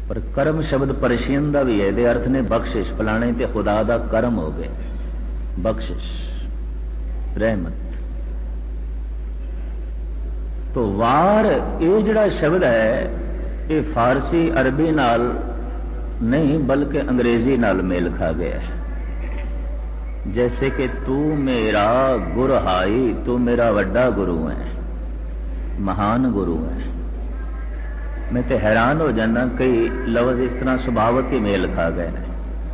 पर कर्म शब्द परशियन का भी है, ये अर्थ ने बख्शिश, फलाने ते खुदा का कर्म हो गए, बख्शिश रहमत। तो वार ये जिहड़ा शब्द है ये फारसी अरबी नाल नहीं बल्कि अंग्रेजी नाल मेल खा गया है। जैसे कि तू मेरा गुर हाई, तू मेरा वड्डा गुरु है, महान गुरु है। मैं तो हैरान हो जाना, कई लफ्ज इस तरह सुभावक ही मेल खा गए ने,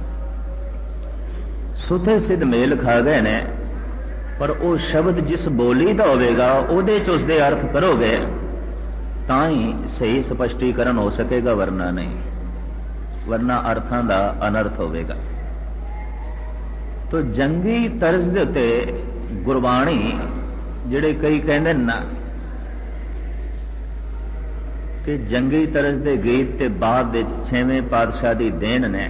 सुथे सिद्ध मेल खा गए ने, पर वो शब्द जिस बोली का होगा उहदे च उसदे अर्थ करोगे तां ही सही स्पष्टीकरण हो सकेगा, वरना नहीं, वरना अर्थां दा अनर्थ होगा। तो जंगी तर्ज दे उत्ते गुरबाणी जिहड़े कई कहंदे ना कि जंगी तरज दे गीत ते बाद दे 6वें पातशाह दी देन ने,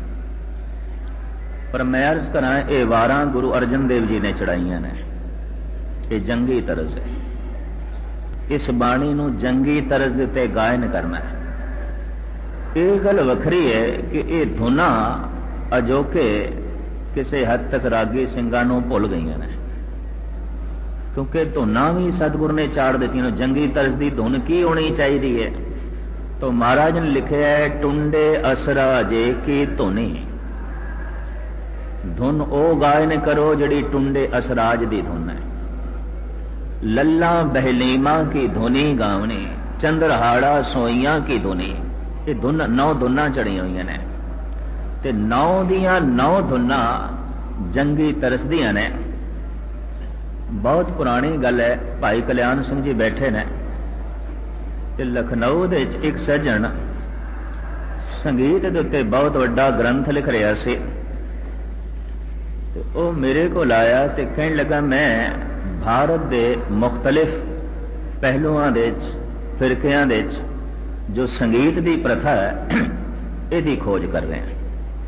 पर मैं अर्ज करा ये वारां गुरु अर्जन देव जी ने चढ़ाइया ने, ये जंगी तरज है। इस बाणी नूं जंगी तरज दे उत्ते गायन करना है। ये गल वखरी है कि ये धुना अजोके किसी हद तक रागी सिंगां नूं भुल गई ने, क्योंकि धुना भी सतगुरु ने चाड़ दी। जंगी तरज की धुन की होनी चाहिए है, तो महाराज ने लिखा है टुंडे असरा जे की धुनी, धुन ओ गायन करो जिहड़ी टुंडे असराज की धुन है। लल्ला बहलीमा की धुनी गावनी, चंद्रहाड़ा सोइया की धुनी, ये धुन 9 धुना चढ़ी हुई ने, ते 9 दियां 9 धुना जंगी तरस दियां ने। बहुत पुरानी गल है, भाई कल्याण सिंह जी बैठे ने ते लखनऊ दे एक सज्जन संगीत के उत्ते बहुत वड्डा ग्रंथ लिख रहा सी, ते ओ मेरे को आया ते कहने लगा मैं भारत के मुख्तलिफ पहलुआं दे फिरकियां दे जो संगीत की प्रथा है इसकी खोज कर रहे हैं।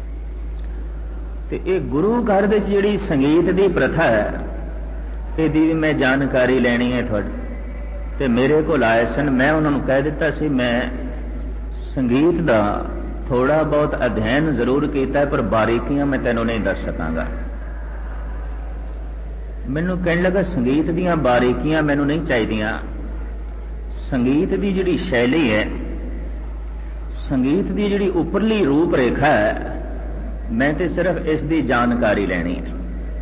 ते ये गुरु घर दे जिहड़ी संगीत की प्रथा है यदि भी मैं जानकारी लेनी है थोड़ी, ते मेरे को आए सन। मैं उन्होंने कह दिता सी मैं संगीत का थोड़ा बहुत अध्ययन जरूर किया है, पर बारीकियां मैं तेनों नहीं दस सकांगा। मैनू कहने लगा संगीत दीयां बारीकियां मैनू नहीं चाहिए, संगीत की जिहड़ी शैली है, संगीत की जिहड़ी उपरली रूप रेखा है, मैं तो सिर्फ इसकी जानकारी लेनी है।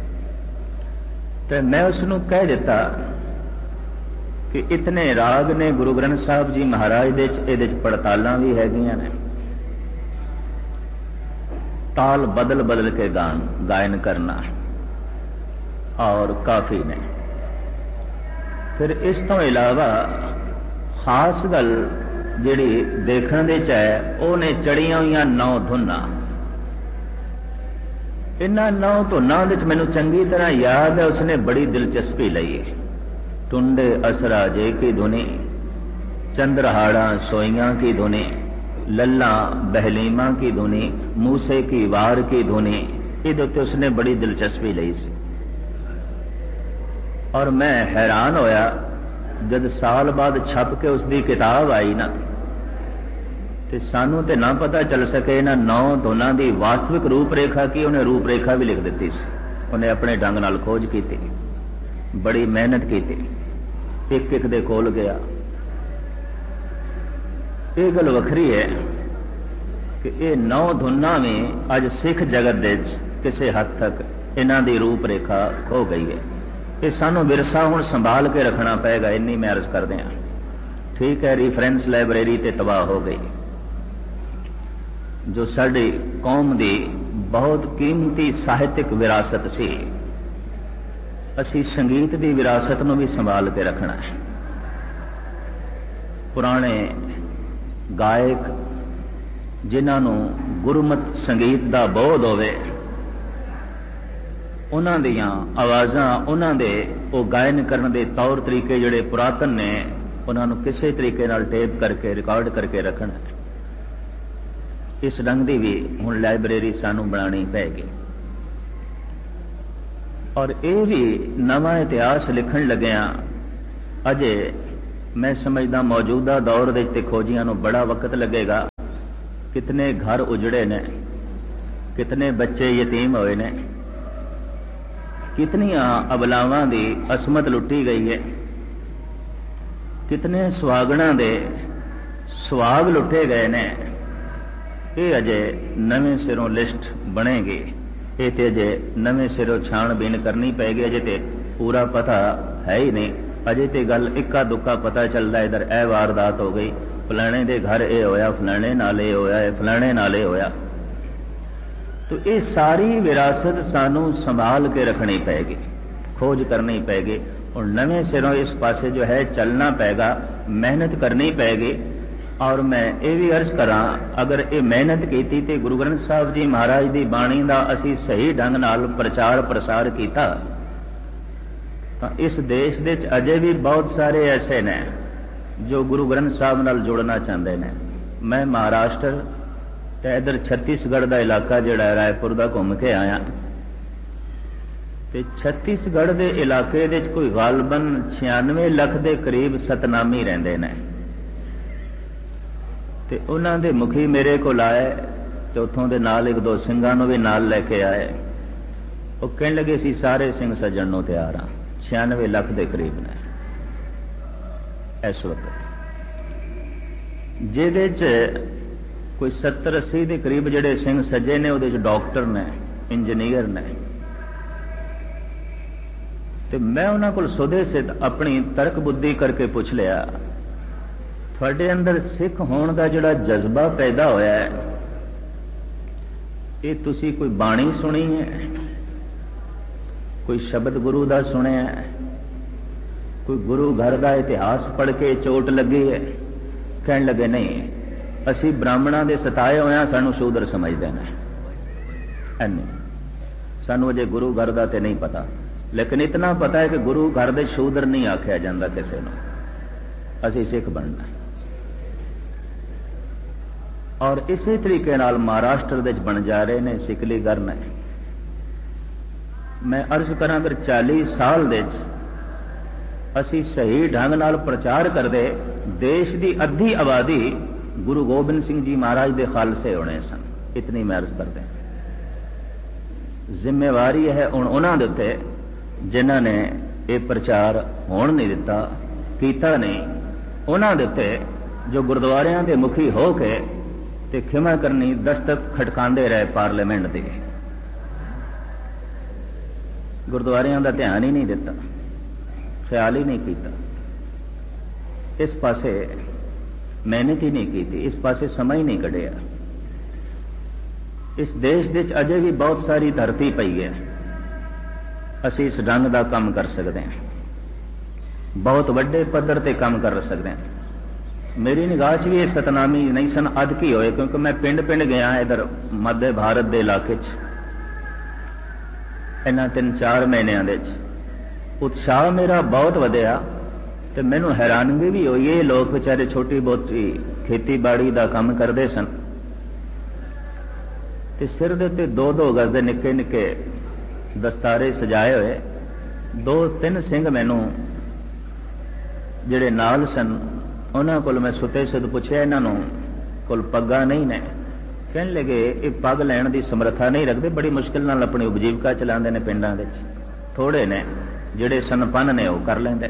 तो मैं उसनों कह दिता कि इतने राग ने गुरु ग्रंथ साहब जी महाराज दे पड़तालां भी हैगियां ने, ताल बदल बदल के गायन करना और काफी ने। फिर इस तो इलावा खास गल जिहड़ी देखण दे च है उहने चढ़ियां हुई 9 धुना, इन्हां 9 धुनां दे च मैनूं चंगी तरह याद है, उसने बड़ी दिलचस्पी लई है। टुंडे असरा जे की धुनी, चंद्रहाड़ा सोइयां की धुनी, लल्ला बहलीमा की धुनी, मूसे की वार की धुनी, इहदे उत्ते उसने बड़ी दिलचस्पी लई सी। और मैं हैरान होया जब साल बाद छप के उसकी किताब आई ना, ते सानू ते ना पता चल सके इन्हां 9 धुनां दी वास्तविक रूपरेखा की। उन्हें रूपरेखा भी लिख दी सी, उन्हें अपने ढंग नाल खोज की, बड़ी मेहनत की, एक एक दे कोल गया। ये गल वखरी है कि ये 9 धुनां में अज सिख जगत दे किसी हद तक इन्हां दी रूपरेखा खो गई है। ये सानू विरसा हुण संभाल के रखना पेगा, इन्नी मैं अर्ज कर दिया। ठीक है, रिफरेंस लाइब्रेरी ते तबाह हो गई, जो साडी कौम दी बहुत कीमती साहित्यिक विरासत सी। असी संगीत की विरासत नूं भी संभाल के रखना है। पुराने गायक जिन्हां नूं गुरमत संगीत का बोध होवे, उन्हां दियां आवाज़ां, उन्हां दे वो गायन करने के तौर तरीके जिहड़े पुरातन ने, उन्हां नूं किसी तरीके नाल टेप करके रिकॉर्ड करके रखना है। इस ढंग की भी हुण लाइब्रेरी सानू बनानी पैगी। और ये भी नवा इतिहास लिखण लग्या अजे मैं समझदा मौजूदा दौर दे खोजियां नूं बड़ा वक्त लगेगा, कितने घर उजड़े ने, कितने बच्चे यतीम होए ने, कितनियां अबलावां दी असमत लुटी गई है, कितने सुहागणा दे सुहाग लुटे गए ने। ये अजे नवें सिरों लिस्ट बनेगी, ये तो अजे नवें सिरों छाणबीन करनी पैगी। अजे तो पूरा पता है ही नहीं, अजे तो गल इक्का दुक्का पता चलता, इधर ए वारदात हो गई, फलाने दे घर ये होया, फलाने नाल ये होया, फलाने नाल ये होया। तो ये सारी विरासत सानू संभाल के रखनी पैगी, खोज करनी पैगी और नवें सिरों इस पासे जो है चलना पैगा, मेहनत करनी पैगी। और मैं ये भी अर्ज करा, अगर ये मेहनत की तो गुरु ग्रंथ साहब जी महाराज की बाणी का असी सही ढंग नाल प्रचार प्रसार किया तो इस देश दे अजे भी बहुत सारे ऐसे ने जो गुरु ग्रंथ साहब नाल जुड़ना चाहते हैं। मैं महाराष्ट्र ते इधर छत्तीसगढ़ का इलाका जिहड़ा रायपुर का घूम के आया, ते छत्तीसगढ़ के इलाके दे कोई गालबन 96 लाख के करीब सतनामी रहिंदे ने। ते उन्हां दे मुखी मेरे को आए ते उत्थों दे नाल एक दो सिंघां नूं भी नाल लैके आए। वो कहण लगे सी सारे सिंह सज्जण नूं तैयार हाँ, 96 लाख के करीब ने इस वक्त, जिहदे च कोई 70-80 के करीब जिहड़े सिंह सज्जे ने, उहदे च डॉक्टर ने, इंजीनियर ने। ते मैं उन्हां कोल सुधे से अपनी तर्क बुद्धि करके पूछ लिया, तुहाडे अंदर सिख होने का जिहड़ा जज्बा पैदा होया है, ये तुसी कोई बाणी सुनी है, कोई शब्द गुरु दा सुनिया है, कोई गुरु घर का इतिहास पढ़ के चोट लगी है? कहण लगे नहीं, असी ब्राह्मणों के सताए होया सानू शूदर समझते हैं, एने सानू अजे गुरु घर का तो नहीं पता, लेकिन इतना पता है कि गुरु घर दे शूदर नहीं आख्या जाता किसी को, असी सिख बनना। और इसी तरीके नाल महाराष्ट्र दे बन जा रहे ने सिकलीगर ने। मैं अर्ज करा, अगर 40 साल दे असी सही ढंग नाल प्रचार करते, देश की अद्धी आबादी गुरु गोबिंद सिंह जी महाराज के खालसे होने सन। इतनी मैं अर्ज करते हैं, जिम्मेवारी है हुण उन्हां दे उत्ते जिन्हां ने ये प्रचार होण नहीं दिता, कीता नहीं, उन्हां दे उत्ते जो गुरुद्वारियां दे मुखी हो के ते खिमा करनी दस्तक खटकांदे रहे पार्लीमेंट दे, गुरुद्वारियां दा ध्यान ही नहीं दिता, ख्याल ही नहीं किया, इस पासे मेहनत ही नहीं की, इस पासे समय ही नहीं कढ़िया। इस देश दे अजे भी बहुत सारी धरती पई है, असी इस ढंग का काम कर सकते हैं, बहुत वड्डे पद्धर ते काम कर सकते हैं। मेरी निगाह च भी ये सतनामी नहीं सन अदकी होए, क्योंकि मैं पिंड पिंड गया इधर मध्य भारत के इलाके इन्हां 3-4 महीनों दे उत्साह मेरा बहुत वधिया ते मैनू हैरानगी भी हुई। ये लोग बेचारे छोटी बहुती खेतीबाड़ी का काम करते सन ते सिर दे उत्ते 2-2 गज के निक्के निक्के दस्तारे सजाए हुए 2-3 सिंह मैनू जिहड़े नाल सन, उन्हां कोल मैं सुते सुध पुछया, इन्हां कोल पग्गा नहीं ने? कहण लगे ये पग लैण की समर्था नहीं रखते, बड़ी मुश्किल नाल अपनी उपजीविका चलाते हैं पिंडां दे विच, थोड़े ने जिहड़े सनपन ने वो कर लेंदे।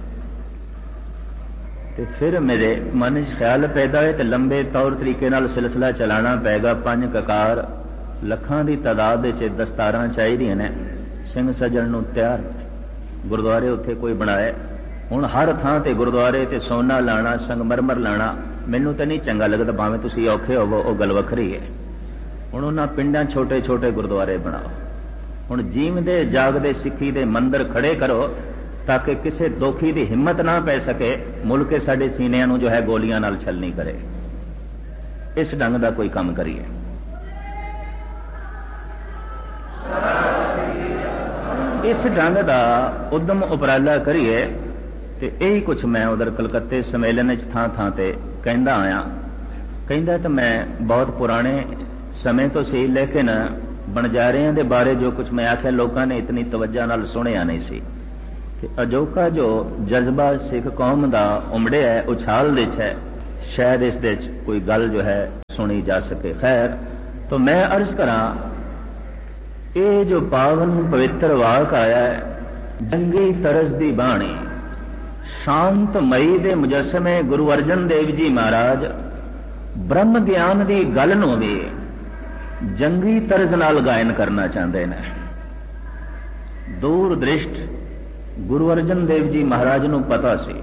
ते फिर मेरे मन च ख्याल पैदा होए ते लंबे तौर तरीके नाल सिलसिला चलाना पैगा। 5 ककार लखां की तादाद दस्तारां चाहिए ने, सिंह सज्जण नूं तैयार गुरुद्वारे उत्थे कोई बनाए। हुण हर थां ते गुरुद्वारे ते सोना लाना, संगमरमर लाना मैनूं तो नहीं चंगा लगता, भावें तुसीं औखे होवो, वो गल वखरी है। हुण उन्हां पिंडां छोटे छोटे गुरुद्वारे बनाओ, हुण जीवदे जागदे सिੱਖੀ दे मंदिर खड़े करो ताकि किसी दोखी की हिम्मत ना पै सके मुल्क साडे सीनिਆਂ ਨੂੰ जो है गोलियां नाल छलनी करे। इस ढंग का कोई काम करिए। इस ढंग का उद्यम उपराला करिए ते यही कुछ मैं उधर कलकत्ते सम्मेलन थां थां ते कहंदा आया। कहंदा तो मैं बहुत पुराने समय तो सी, लेकिन बनजारियां दे बारे जो कुछ मैं आख्या लोगों ने इतनी तवज्जो नाल सुनिया नहीं सी। अजोका जो जज्बा सिख कौम का उमड़े है, उछाल है, शायद इस दे कोई गल जो है सुनी जा सके। खैर, तो मैं अर्ज करा, ये जो पावन पवित्र वाक आया है, जंगी तरस दी बाणी, शांत मई दे मुजस्समे गुरु अर्जन देव जी महाराज ब्रह्म ज्ञान की गल नूं भी जंगी तरज नाल गायन करना चाहते हैं। दूर दृष्ट गुरु अर्जन देव जी महाराज नूं पता सी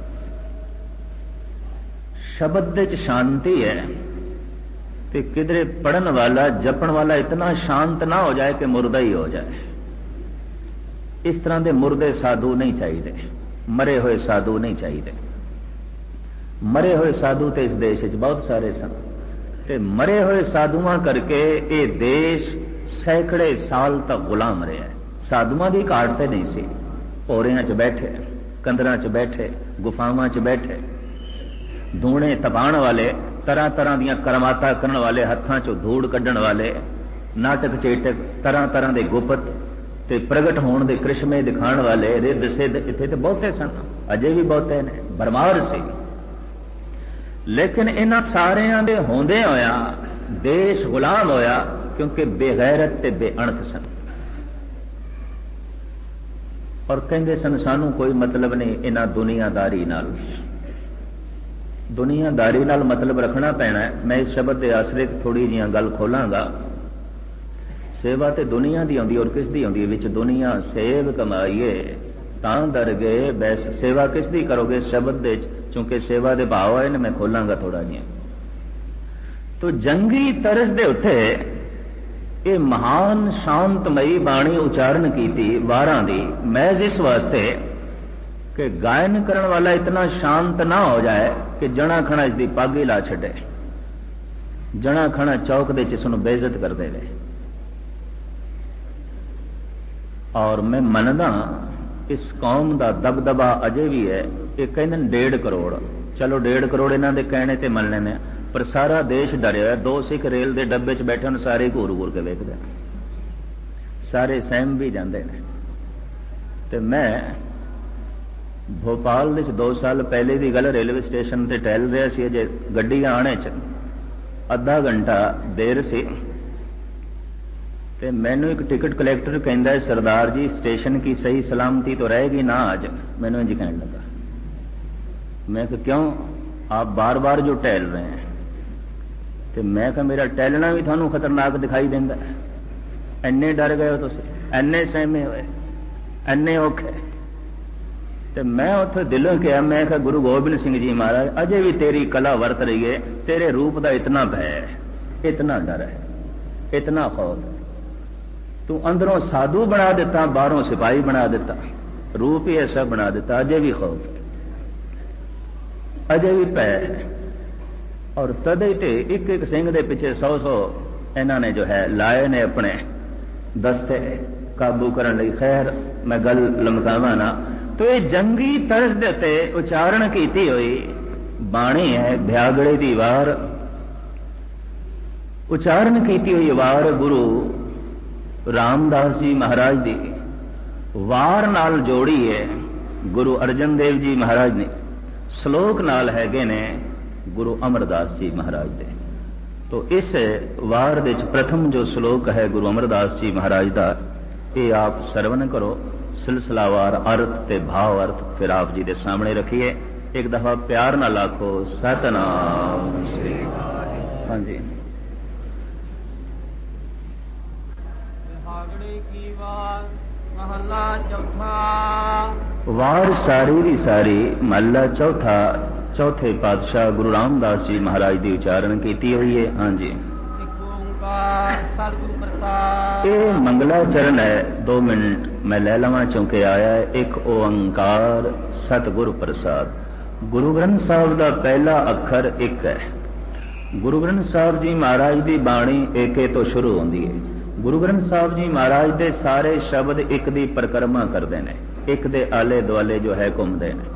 शब्द दे च शांति है, ते किधरे पढ़न वाला जपण वाला इतना शांत ना हो जाए कि मुर्दा ही हो जाए। इस तरह के मुर्दे साधु नहीं चाहिए, मरे हुए साधु नहीं चाहिए। मरे हुए साधु तो इस देश बहुत सारे सन, ते मरे हुए साधुआं करके ये देश सैकड़े साल तक गुलाम रहा है। साधुआं की घाट तो नहीं सी, भोरियां च बैठे, कंदरां च बैठे, गुफावां च बैठे, धूणे तपाण वाले, तरह तरह दीयां करमाता करन वाले, हत्थां चों धूड़ कड्ढण वाले, नाटक चेटक तरह तरह के गुप्त ते प्रगट होने के करिश्मे दिखाण वाले रिद्ध सिद्ध इत्थे तो बहुते सन, अजे भी बहुते ने, भरमार सी। लेकिन इन्हां सारियां दे होंदे होया देश गुलाम होया, क्योंकि बेगैरत ते बेअणख सन। और कहंदे सन सानू कोई मतलब नहीं इन्हां दुनियादारी नाल। दुनियादारी नाल मतलब रखना पैना है। मैं इस शब्द के आसरे थोड़ी जी गल खोलांगा। सेवा तो दुनिया की आउंदी, और किस दी आउंदी? विच दुनिया सेव कमाईए तां दर गए बैस। सेवा किस दी करोगे? इस शब्द दे चूंकि सेवा दे भाव आए ने, मैं खोलांगा थोड़ा जिहा। तो जंगी तरस दे उत्ते ये महान शांतमयी बाणी उचारण की वारां दी, महज इस वास्ते कि गायन करन वाला इतना शांत ना हो जाए कि जना खना इसकी पग ही ला छे, जना खना चौक दे इसनूं बेइज्जत कर दे। और मैं मनदा इस कौम का दबदबा अजे भी है। ये कहते 1.5 करोड़, चलो 1.5 करोड़ इन्हां दे कहने ते मन लेने, पर सारा देश डरिया। 2 सिख रेल के डब्बे च बैठे उन्हें सारे घूर घूर के वेखदे, सारे सहम भी जाते हैं। तो मैं भोपाल में 2 साल पहले की गल, रेलवे स्टेशन से टहल रहा सी, अजे गड्डी आने च आधा घंटा देर से, ते मैनू एक टिकट कलैक्टर कहता है, सरदार जी स्टेशन की सही सलामती तो रहेगी ना आज? मैनू इंज कहने लगा। मैं कहा क्यों, आप बार बार जो टहल रहे हैं? तो मैं कहा मेरा टहलना भी थानू खतरनाक दिखाई देता है, इन्ने डर गए हो तुसीं, इन्ने सहमे हुए, इन्ने औखे। तो मैं उत्थे दिलों कहा, मैं कहा गुरु गोबिंद सिंह जी महाराज अजे भी तेरी कला वरत रही है, तेरे रूप का इतना भय है, इतना डर है, इतना खौफ है। तू अंदरों साधु बना देता, बाहरों सिपाही बना देता, रूप ही ऐसा बना देता, अजे भी खौफ है, अजे भी भय है। और तदे ते एक एक सिंह दे पिछे 100-100 इन्हां ने जो है लाए ने अपने दस्ते काबू करने लई। खैर मैं गल लमकावा ना। तो ये जंगी तरस दे ते उचारण की हुई बाणी है, भ्यागड़े दी वार उचारण की हुई वार गुरु रामदास जी महाराज दी वार नाल जोड़ी है गुरु अर्जन देव जी महाराज ने, श्लोक नाल हैगे ने गुरु अमरदास जी महाराज दे। तो इस वार दे प्रथम जो श्लोक है गुरु अमरदास जी महाराज का, ये आप सरवण करो, सिलसिलावार अर्थ ते भाव अर्थ फिर आप जी दे सामने रखिए। एक दफा प्यार नाल आखो सतनाम श्री। हाँ जी। महला चौथा। वार सारी दी सारी महला चौथा, चौथे पातशाह गुरु रामदास जी महाराज की उचारण की हुई है। हाँ जी। ये मंगलाचरण है, 2 मिनट मैं ले लवा चूंकि आया है। एक ओंकार सतगुरु प्रसाद। गुरु ग्रंथ साहब का पहला अखर एक है। गुरु ग्रंथ साहब जी महाराज की बाणी एके तो शुरू होती है। गुरु ग्रंथ साहब जी महाराज के सारे शब्द एक दी परिक्रमा करते हैं, एक दे आले दुआले जो है घूमते हैं।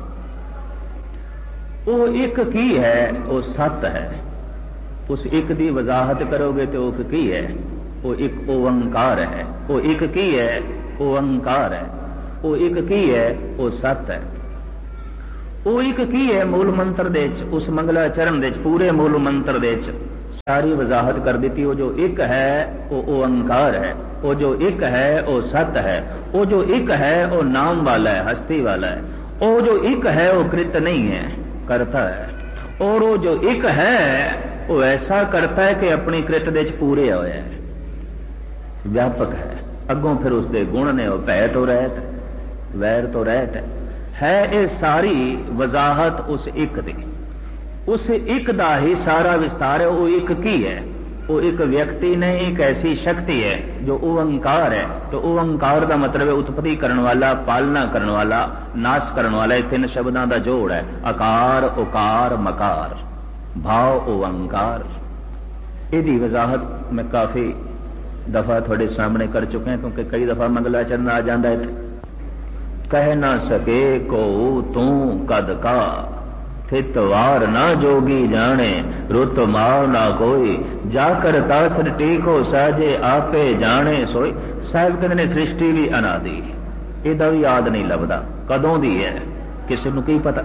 वो एक की है, वो सत है। उस एक दी वजाहत करोगे तो वो की है, वो एक ओंकार है। वो एक की है, ओंकार है। वो एक की है, वो सत है। वो एक की है मूल मंत्र दे उस मंगलाचरण दे पूरे मूल मंत्र दे सारी वजाहत कर दी। वो जो एक है वो ओंकार है, वो जो एक है वो सत है, वो जो एक है वो नाम वाला है, हस्ती वाला है, वो जो एक है वो कृत नहीं है, करता है, और वो जो एक है वो ऐसा करता है कि अपनी कृत दे पूरे होए है, व्यापक है। अगों फिर उसके गुण ने वो भय तो रहत, वैर तो रहत है। ये सारी वजाहत उस एक दी, उस एक दा ही सारा विस्तार है। वो एक की है, वो एक व्यक्ति नहीं, एक ऐसी शक्ति है जो ओंकार है। तो ओंकार का मतलब है उत्पत्ति करने वाला, पालना करने वाला, नाश करने वाला। तीन शब्दों का जोड़ है, अकार उकार मकार, भाव ओंकार। यदी वजाहत मैं काफी दफा थोड़े सामने कर चुके हैं, क्योंकि कई दफा मंगलाचरण आ जाता है। कह ना सके को तू कद का, थित वार ना जोगी जाने, रुत मार ना कोई, जाकर तासर टीको साजे आपे जाने सोई। साहब कहते ने सृष्टि भी अनादि, इहदा भी याद नहीं लभदा कदों दी है, किसी नूं की पता।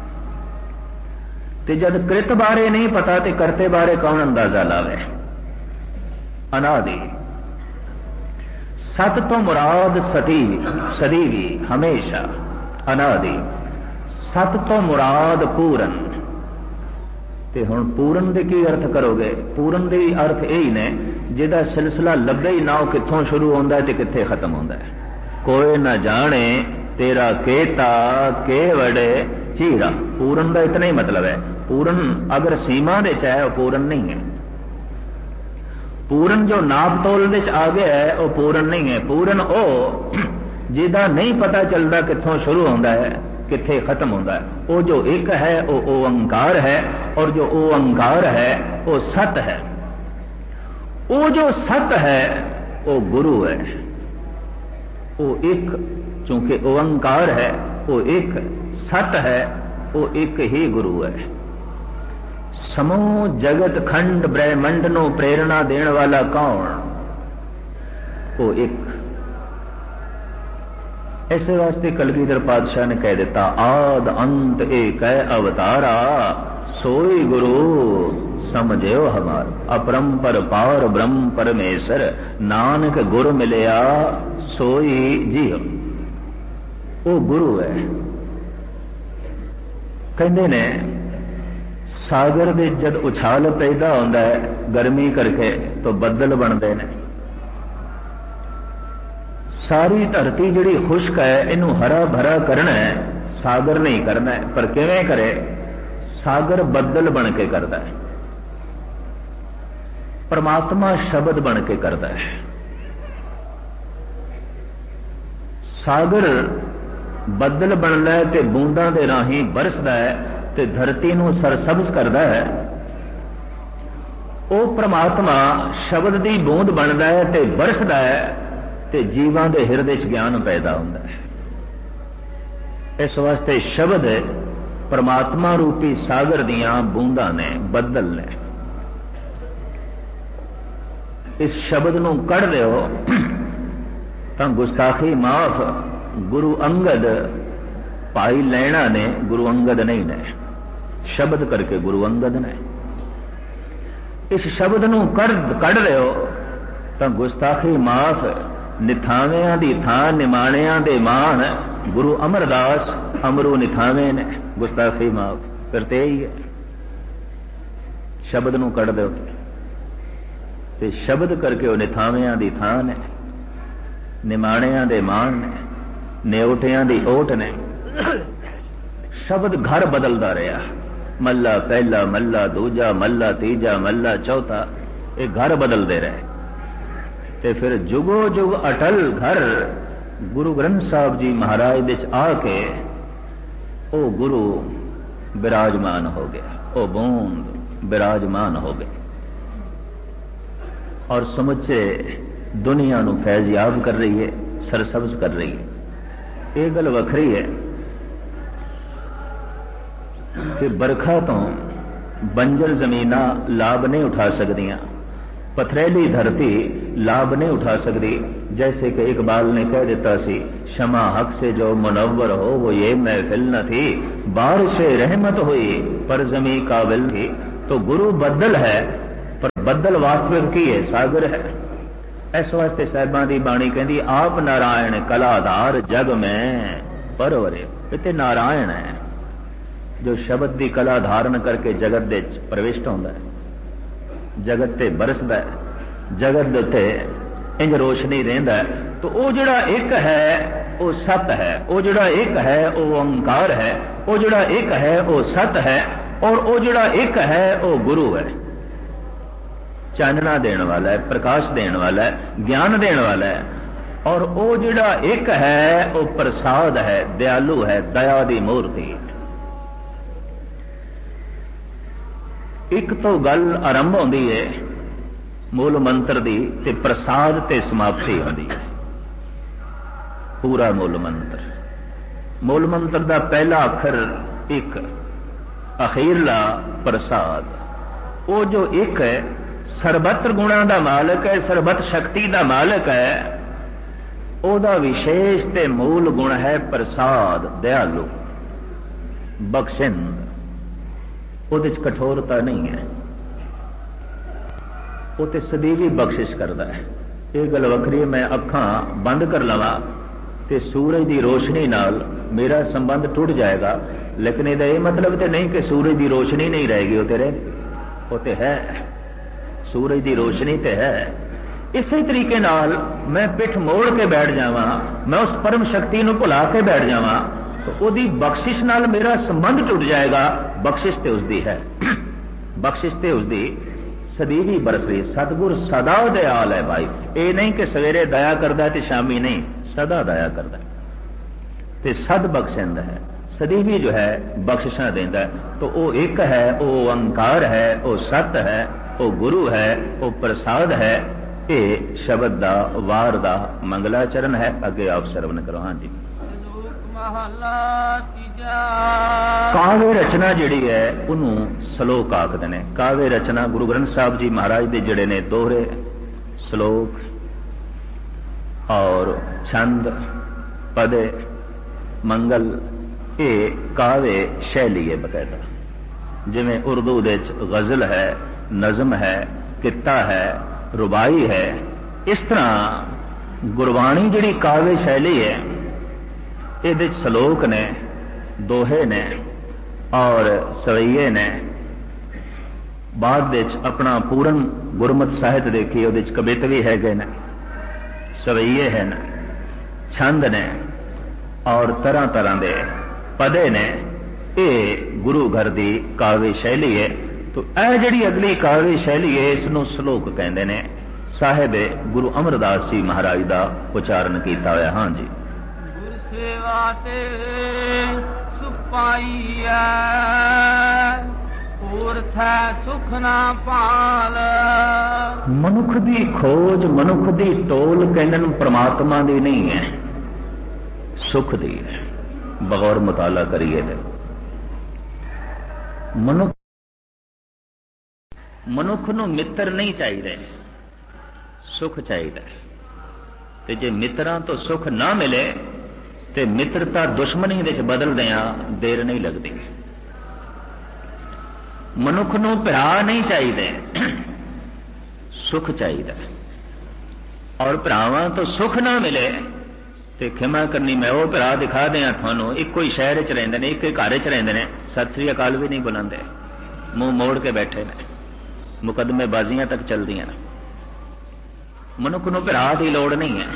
ते जद कृत बारे नहीं पता ते करते बारे कौन अंदाजा लावे। अनादि सत तो मुराद सदी भी हमेशा, अनादि सत तो मुराद पूरन। ते हुण पूरन दे की अर्थ करोगे? पूरन दे अर्थ यही ने जिहदा सिलसिला लभे ही ना, कित्थों शुरू होंदा है ते कित्थे खत्म होंदा है। कोई न जाने तेरा केता के वड़े चीरा। पूरन का इतना ही मतलब है। पूरन अगर सीमा दे च है वो पूरन नहीं है। पूरन जो नाप तोल दे च आ गया है वो पूरन नहीं है। पूरन ओ जिहदा नहीं पता चलता कित्थों शुरू होंदा है कित्थे खत्म होंदा है। वो जो एक है वो ओंकार है, और जो ओंकार है वो सत है। वो जो सत है वो गुरु है। वो एक, चूंकि ओंकार है वो एक, सत है वो एक ही गुरु है। समूह जगत खंड ब्रह्मंड नो प्रेरणा देने वाला कौन? वो एक। ऐसे वास्ते कलगीधर पातशाह ने कह दिता, आद अंत एक है अवतारा, सोई गुरु समझो हमार। अपरंपर पार ब्रह्म परमेश्वर, नानक गुरु मिलया सोई जीव। वो गुरु है। कहते ने सागर दे जद उछाल पैदा होता है गर्मी करके तो बदल बनते हैं। सारी धरती जिहड़ी खुश्क है इनू हरा भरा करना है, सागर नहीं करना है। पर किवें करे? सागर बदल बन के करता है, परमात्मा शब्द बन के करता है। सागर बदल बनता है ते बूंदा दे राही बरसदा है ते धरती नूं सरसब्ज करता है। वो परमात्मा शब्द दी बूंद बनता है ते बरसदा है ते जीवां दे हिरदे च ज्ञान पैदा होता है। इस वास्ते शब्द परमात्मा रूपी सागर दियां बूंदा ने, बदल ने। इस शब्द नूं कढ़ दिओ तां गुस्ताखी माफ। गुरु अंगद भाई लैणा ने, गुरु अंगद नहीं ने। शब्द करके गुरु अंगद ने। इस शब्द नूं कढ़ दिओ तां गुस्ताखी माफ। निथावियां दी थां निमाणियां दे मान, गुरु अमरदास अमरू निथावे ने, गुस्ताखी माफ। फिर ते ही है। शब्द नूं कढ़ दिओ ते शब्द करके वो निथावियां दी थां ने, निमाणियां दे मान ने, नेवटियां दी ओट ने। शब्द घर बदलता रहा। मल्ला पहला, मल्ला दूजा, मल्ला तीजा, मल्ला चौथा, ये घर बदलते रहे। ते फिर जुगो जुग अटल घर गुरु ग्रंथ साहब जी महाराज दे आके ओ गुरु विराजमान हो गया, ओ बूंद विराजमान हो गए और समुचे दुनिया नू फैज़याब कर रही है, सरसब्ज कर रही है। ये गल वखरी है कि बरखा तो बंजर जमीना लाभ नहीं उठा सकदियां, पथरेली धरती लाभ नहीं उठा सकती। जैसे कि इकबाल ने कह देता सी, शमा हक से जो मुनव्वर हो वो ये महफिल न थी, बारिश रहमत हुई पर जमी काबिल थी। तो गुरु बदल है पर बदल वास्तविक की है, सागर है। इस वास्ते साहिबां दी बाणी कहती, आप नारायण कलाधार जग में परवरे। इत्थे नारायण है जो शब्द की कला धारण करके जगत दे प्रविष्ट होंदा है, जगत ते बरसदा है, जगत दे उत्ते इंज रोशनी देंदा है। तो वो जिहड़ा एक है वो सत है, वो जिहड़ा एक है वो ओंकार है, वो जिहड़ा एक है वो सत है, और वो जिहड़ा एक है वो गुरु है। चानना देने वाला है, प्रकाश देने वाला है, ज्ञान देने वाला है। और वो जिहड़ा एक है वो प्रसाद है, दयालु है, दया दी मूर्ति है। एक तो गल आरंभ होती है मूल मंत्र दी, ते प्रसाद ते समाप्ति होती है। पूरा मूल मंत्र दा पहला अखर एक, अखीरला प्रसाद। वो जो एक है सर्वत्र गुणा दा मालक है, सर्वत्र शक्ति दा मालक है। ओदा विशेष ते मूल गुण है प्रसाद, दयालु, बख्शिंद। ਉਹਦੇ ਚ कठोरता नहीं है, वो तो सदैवी बख्शिश करता है। ये गल वखरी है, मैं अखां बंद कर लवा तो सूरज की रोशनी नाल मेरा संबंध टूट जाएगा, लेकिन ਇਹਦਾ ਇਹ मतलब तो नहीं कि सूरज की रोशनी नहीं रहेगी, वो तो है, सूरज की रोशनी तो है। इसी तरीके नाल मैं पिठ मोड़ के बैठ जावां, मैं उस परम शक्ति को भुला के बैठ जावां, तो ਉਹਦੀ बख्शिश नाल मेरा संबंध टूट जाएगा। बख्शिश तो उसकी है, बख्शिश तो उसकी सदैवी बरस रही। सतगुर सदा दयाल है भाई, ये नहीं कि सवेरे दया करता है शामी नहीं, सदा दया करता है ते सद बख्शिंद है, सदैवी जो है बख्शिशा देंदा है। तो वो एक है, वो ओंकार है, वो सत है, वो गुरु है, वो प्रसाद है। ये शब्द दा वार दा मंगलाचरण है। अगे आप श्रवण करो। हाँ जी। काव्य रचना जिहड़ी है उन्होंने सलोक आखदे ने। काव्य रचना गुरु ग्रंथ साहब जी महाराज दे जिहड़े ने दोहरे सलोक और छंद पदे मंगल, ये काव्य शैली है बकायदा। जिवें उर्दू दे गजल है, नज़म है, कित्ता है, रुबाई है, इस तरह गुरबाणी जिहड़ी काव्य शैली है, ये सलोक ने, दोहे ने और सवैये ने। बाद अपना पूरन गुरमत साहित्य देखिए, वो कवित भी है, सवैये है, छंद ने और तरह तरह के पदे ने। ये गुरु घर की काव्य शैली है। तो यह जिहड़ी अगली काव्य शैली है, इसनों सलोक कहते हैं। साहिब गुरु अमरदास जी महाराज का उच्चारण किया हुआ। हाँ जी। सेवा तेरे सुख पाईया, पूर्थ सुख ना पाल। मनुख की खोज, मनुख की टोल कहन परमात्मा की नहीं है, सुख दी है। बगौर मुताला करिए तो मनुख नूं मित्र नहीं चाहिए, सुख चाहिए। ते जे मित्रां तो सुख ना मिले ते मित्रता दुश्मनी दे बदल दिया देर नहीं लगती। मनुख नूं भरा नहीं चाहिए, सुख चाहिए। और भरावां तो सुख ना मिले ते खिमा करनी, मैं वो भरा दिखा दिया थानू, इको ही शहर च रहिंदे ने, एक ही घर च रहिंदे ने, सत श्री अकाल भी नहीं बुलांदे, मुंह मोड़ के बैठे ने, मुकदमेबाजियां तक चलदियां। मनुख नूं भरा की लोड़ नहीं है,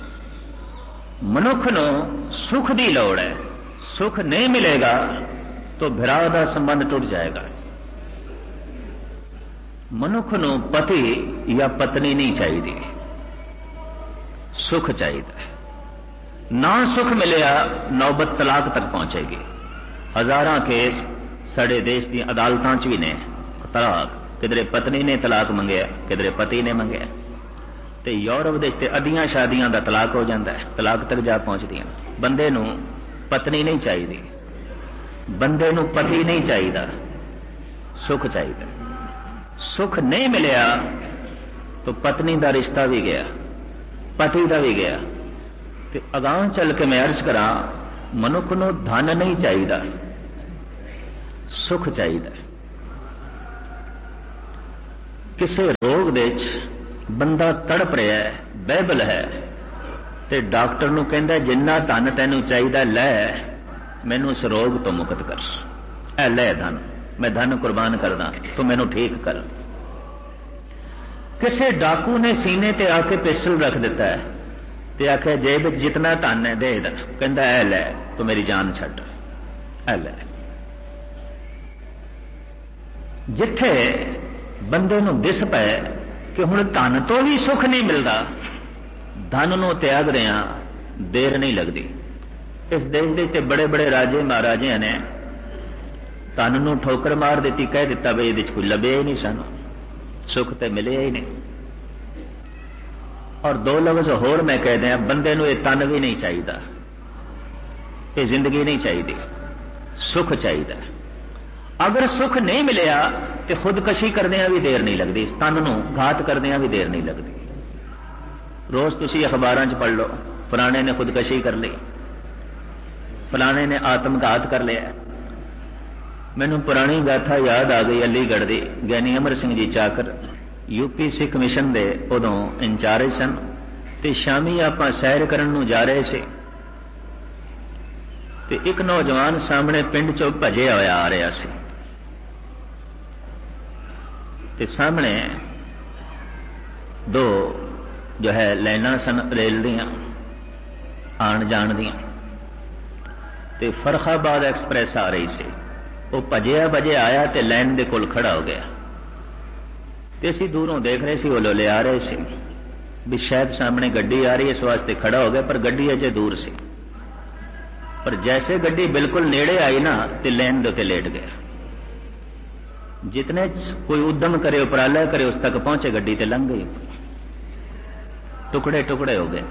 मनुख नूं सुख की लोड़ है। सुख नहीं मिलेगा तो भरा का संबंध टूट जाएगा। मनुख नूं पति या पत्नी नहीं चाहिए, सुख चाहिए। ना सुख मिलिया नौबत तलाक तक पहुंचेगी। हजारां केस साडे देश दी अदालतां च भी ने तलाक, किधरे पत्नी ने तलाक मंगया, किधरे पति ने मंगया। ते यूरोप दे अद्धियां शादियां दा तलाक हो जाता है, तलाक तक जा पहुंचदियां। बंदे नूं पत्नी नहीं चाहिए, बंदे नूं पति नहीं चाहिए, सुख चाहिए। सुख नहीं मिलिया तो पत्नी का रिश्ता भी गया, पति का भी गया। तो अगांह चल के मैं अर्ज करा, मनुख नूं धन नहीं चाहिए, सुख चाहिए। किसी रोग दे बंदा तड़प रहा है, बैबल है, ते डॉक्टर नूं कहंदा जिन्ना धन तैनूं चाहिए लै, मैनूं इस रोग तो मुक्त कर, ऐ लै धन, मैं धन कुर्बान करदा, तू मैनूं ठीक कर। किसी डाकू ने सीने ते आके पिस्टल रख दिता है, ते आख्या जेब जितना धन है दे दे, कहंदा ऐ लै, तू मेरी जान छड्ड, ऐ लै। जिथे बंदे नूं दिस पै कि हुण धन तो भी सुख नहीं मिलता, धन नूं त्याग रहा, देर नहीं लगती। इस देश के बड़े बड़े राजे महाराजिया ने धन नूं ठोकर मार दी, कह दिता बई इहदे च कोई लभे ही नहीं, सानूं सुख तो मिले ही नहीं। और दो लफ्ज होर मैं कह दिया, बंदे नूं इह तन भी नहीं चाहिए, ये जिंदगी नहीं चाहिए, सुख चाहिए। अगर सुख नहीं मिलया तो खुदकशी करने भी देर नहीं लगती, तन नूं घात करने भी देर नहीं लगती। रोज तुसी अखबारां च पढ़ लो, फलाने ने खुदकशी कर ली, फलाने ने आत्मघात कर लिया। मैनूं पुरानी गाथा याद आ गई अलीगढ़ दी, ज्ञानी अमर सिंह जी चाकर यूपी सिख मिशन दे उदों इंचार्ज सन, ते शामी आपां सैर करन नूं जा रहे सी, ते एक नौजवान सामने पिंड चों भजिया होया आ रहा सी, ते सामने दो जो है लाइनां सन रेल दियां आण जाण दियां, ते फरखाबाद एक्सप्रैस आ रही सी। वो भजिया भजिया आया ते लाइन दे कोल खड़ा हो गया, ते असीं दूरों देख रहे सी, वो ले आ रहे सी भी शायद सामने गड्डी आ रही है, इस वास्ते खड़ा हो गया, पर गड्डी अजे दूर सी। पर जैसे गड्डी बिल्कुल नेड़े आई ना, ते लाइन दे उत्ते लेट गया। जितने कोई उद्यम करे, उपराला करे, उस तक पहुंचे, गड्डी ते लंघ गई, टुकड़े टुकड़े हो गए।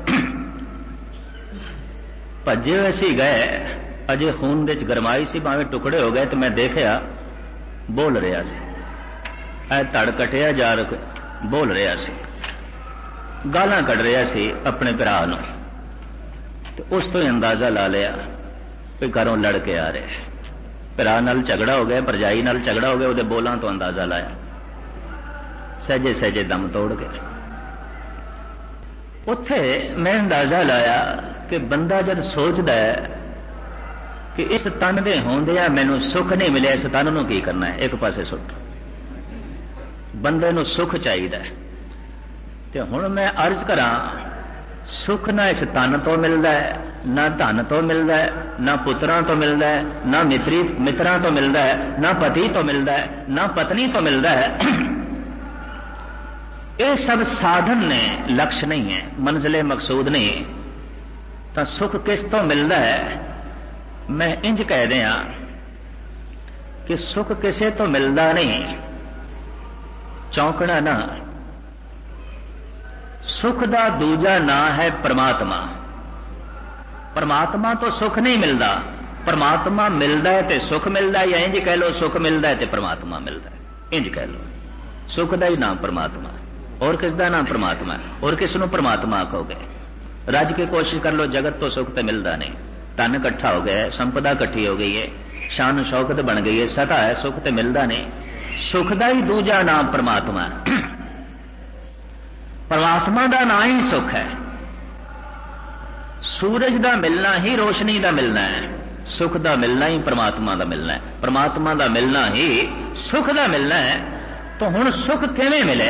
भजे असी गए, अजे खून दे च गरमाई सी, भावें टुकड़े हो गए, तो मैं देखा बोल रहा सी, ऐ धड़ कटिया जा रहा बोल रहा सी, गालां कढ़ रहा सी अपने भरा नूं। तो उस तो ही अंदाजा ला लिया कि घरों लड़ के आ रहे, भरा नाल झगड़ा हो गया, भरजाई नाल झगड़ा हो गया, उहदे बोलां तो अंदाजा लाया, सहजे सहजे दम तोड़ गए। उत्थे मैं अंदाजा लाया कि बंदा जब सोचता है कि इस तन दे होंदिया मैनूं सुख नहीं मिले, इस तन नूं की करना है, एक पासे सुट। बंदे नूं सुख चाहिए, ते हुण मैं अर्ज करा, सुख ना इस तन तो मिलता है, ना धन तो मिलता है, ना पुत्रां तो मिलता है, ना मित्रां तो मिलता है, ना पति तो मिलता है, ना पत्नी तो मिलता है। ये सब साधन ने, लक्ष्य नहीं है, मंजिले मकसूद नहीं। तो सुख किस तो मिलता है? मैं इंज कह दिया कि सुख किसे तो मिलता नहीं, चौंकना ना। सुख दा दूजा ना है परमात्मा। परमात्मा तो सुख नहीं मिलता, परमात्मा मिलता है तो सुख मिलता है, या इंज कह लो सुख मिलता है तो परमात्मा मिलता है, इंज कह लो। सुख का ही नाम परमात्मा, और किसका नाम परमात्मा, और किसनों परमात्मा आखोगे? रज के कोशिश कर लो, जगत तो सुख तो मिलता नहीं। धन इकट्ठा हो गया है, संपदा इकट्ठी हो गई है, शान शौकत बन गई है, सता है, सुख तो मिलता नहीं। सुख का ही दूजा नाम परमात्मा है। परमात्मा का नाम ही सुख है। सूरज का मिलना ही रोशनी का मिलना है, सुख का मिलना ही परमात्मा का मिलना है, परमात्मा का मिलना ही सुख का मिलना है। तो हुण सुख किवें मिले?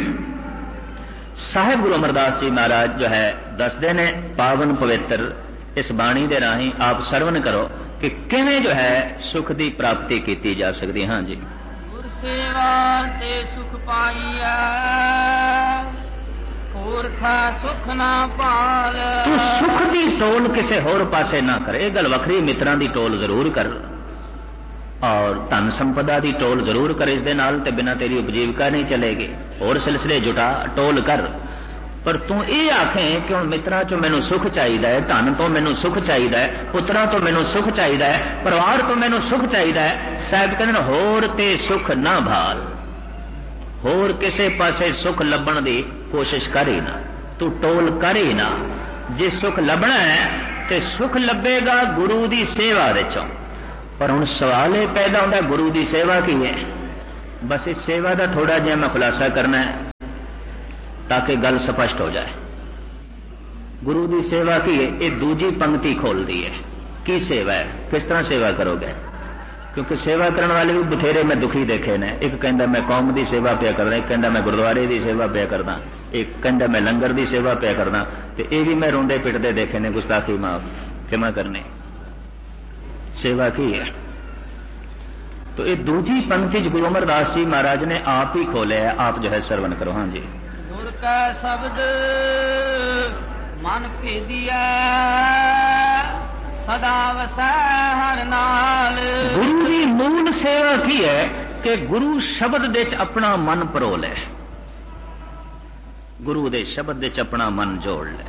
साहिब गुरु अमरदास जी महाराज जो है दसदे ने, पावन पवित्र इस बाणी दे राही आप सरवण करो कि किवें जो है सुख की प्राप्ति की जा सकती। हाँ जी। गुर सेवा ते सुख पाइया, और था सुख ना पाल। तू सुख की टोल किसे होर पासे ना करे, गल वखरी, मित्रां दी टोल जरूर कर और धन संपदा की टोल जरूर कर, इस दे नाल ते बिना तेरी उपजीविका नहीं चलेगी। और सिलसिले जुटा, टोल कर, पर तू ये आखें कि हुण मित्रां चों मैनूं सुख चाहिए, धन तो मैनूं सुख चाहिए, पुत्रां तो मैनूं सुख चाहिए, परिवार तो मैनूं सुख चाहिए। साहिब कहंदे होर ते सुख ना भाल, होर किसे पासे सुख लभण दी कोशिश कर ही ना, तू टोल कर ही ना। जे सुख लभना है तो सुख लभेगा गुरु की सेवा विचों। पर हुण सवाल ये पैदा होंदा गुरु की सेवा की है। बस इस सेवा का थोड़ा जिहा मैं खुलासा करना है ताकि गल स्पष्ट हो जाए। गुरु की सेवा की है, ये दूजी पंक्ति खोलती है। की सेवा है, किस तरह सेवा करोगे? क्योंकि सेवा करने वाले भी बथेरे मैं दुखी देखे ने। एक कहता मैं कौम की सेवा पिया करदा, एक कहता मैं गुरुद्वारे की सेवा पिया करदा, एक कहता मैं लंगर की सेवा पिया करदा। तो ये भी मैं रोंदे पिटदे देखे ने, गुस्ताखी माफ क्षमा करने। सेवा की है तो ये दूजी पंक्ति गुरु अमरदास जी महाराज ने आप ही खोले है। आप जो है श्रवण करो। हाँ जी। गुर का शब्द मन भेदिया सदा वसै हर नाल। गुरु की मूल सेवा की है कि गुरु शब्द दे च अपना मन परोल है, गुरु दे शब्द दे च अपना मन जोड़ ले।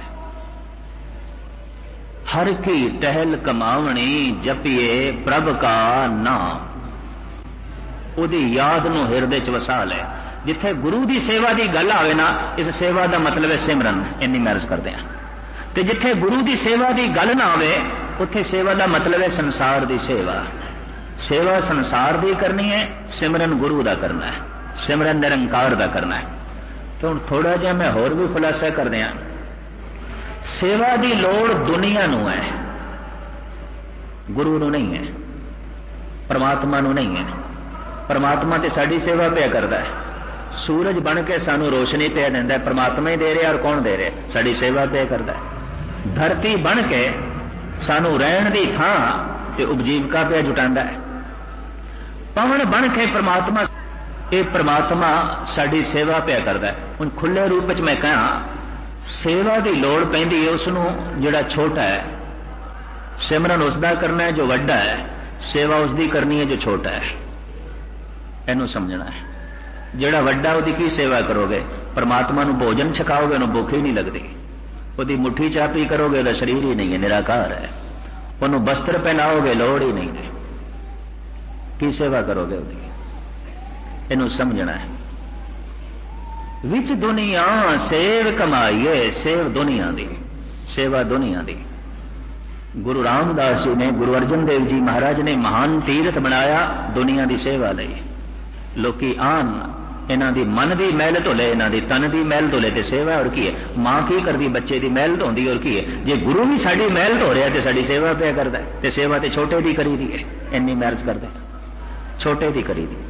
हर की टहल कमावनी जपिए प्रभ का नाम, उदी याद नूं हिरदे च वसा ले। जिथे गुरु की सेवा की गल आवे ना, इस सेवा का मतलब है सिमरन। इन्नी मैं अर्ज करते हैं। तो जिथे गुरु की सेवा की गल ना आवे उत्थे सेवा का मतलब है संसार की सेवा। सेवा संसार की करनी है, सिमरन गुरु का करना है, सिमरन निरंकार का करना है। तो हुण थोड़ा जिहा मैं होर भी खुलासा कर दिया। सेवा की लोड़ दुनिया नूं है, गुरु नूं नहीं है, परमात्मा नूं नहीं है। परमात्मा तो साडी सेवा पिया करता है। सूरज बन के सानू रोशनी पिया देंदा है, परमात्मा ही दे रहा। और कौन दे रहा? साडी सेवा पिया करता है। धरती बन के सानू रहन दी थां ते उपजीविका पिया जुटांदा है। पवन बन के परमात्मा, ये परमात्मा साडी सेवा पिया करता है। हुण खुले रूप च मैं कहां, सेवा की लोड़ पैंदी है उसनूं जिहड़ा छोटा है। सिमरन उसदा करना है जो वड्डा है, सेवा उसदी करनी है जो छोटा है। इहनूं समझना है। जिहड़ा वड्डा उहदी की सेवा करोगे? परमात्मा नूं भोजन छकाओगे, उहनूं भुख ही नहीं लगदी। उहदी मुट्ठी चापी करोगे, उहदा शरीर ही नहीं है, निराकार है। उहनूं वस्त्र पहनाओगे, लोड़ ही नहीं है। की सेवा करोगे उहदी? इहनूं समझना है। विच दुनिया सेव कमाईए, सेव दुनिया दी, सेवा दुनिया दी। गुरु रामदास जी ने, गुरु अर्जन देव जी महाराज ने महान तीरथ बनाया दुनिया की सेवा लई। लोकी आन इन्हां दी मन की मैल धोले, इन्हां दी तन की मैल धोले ते सेवा। और की है? मां की करती? बच्चे की मैल धोंदी। और की है? जे गुरु भी साडी मैल धो रहा तो साडी सेवा पिया करता है। ते सेवा तो छोटे की करी दी है। इन्नी मैरज करते छोटे की करी दी।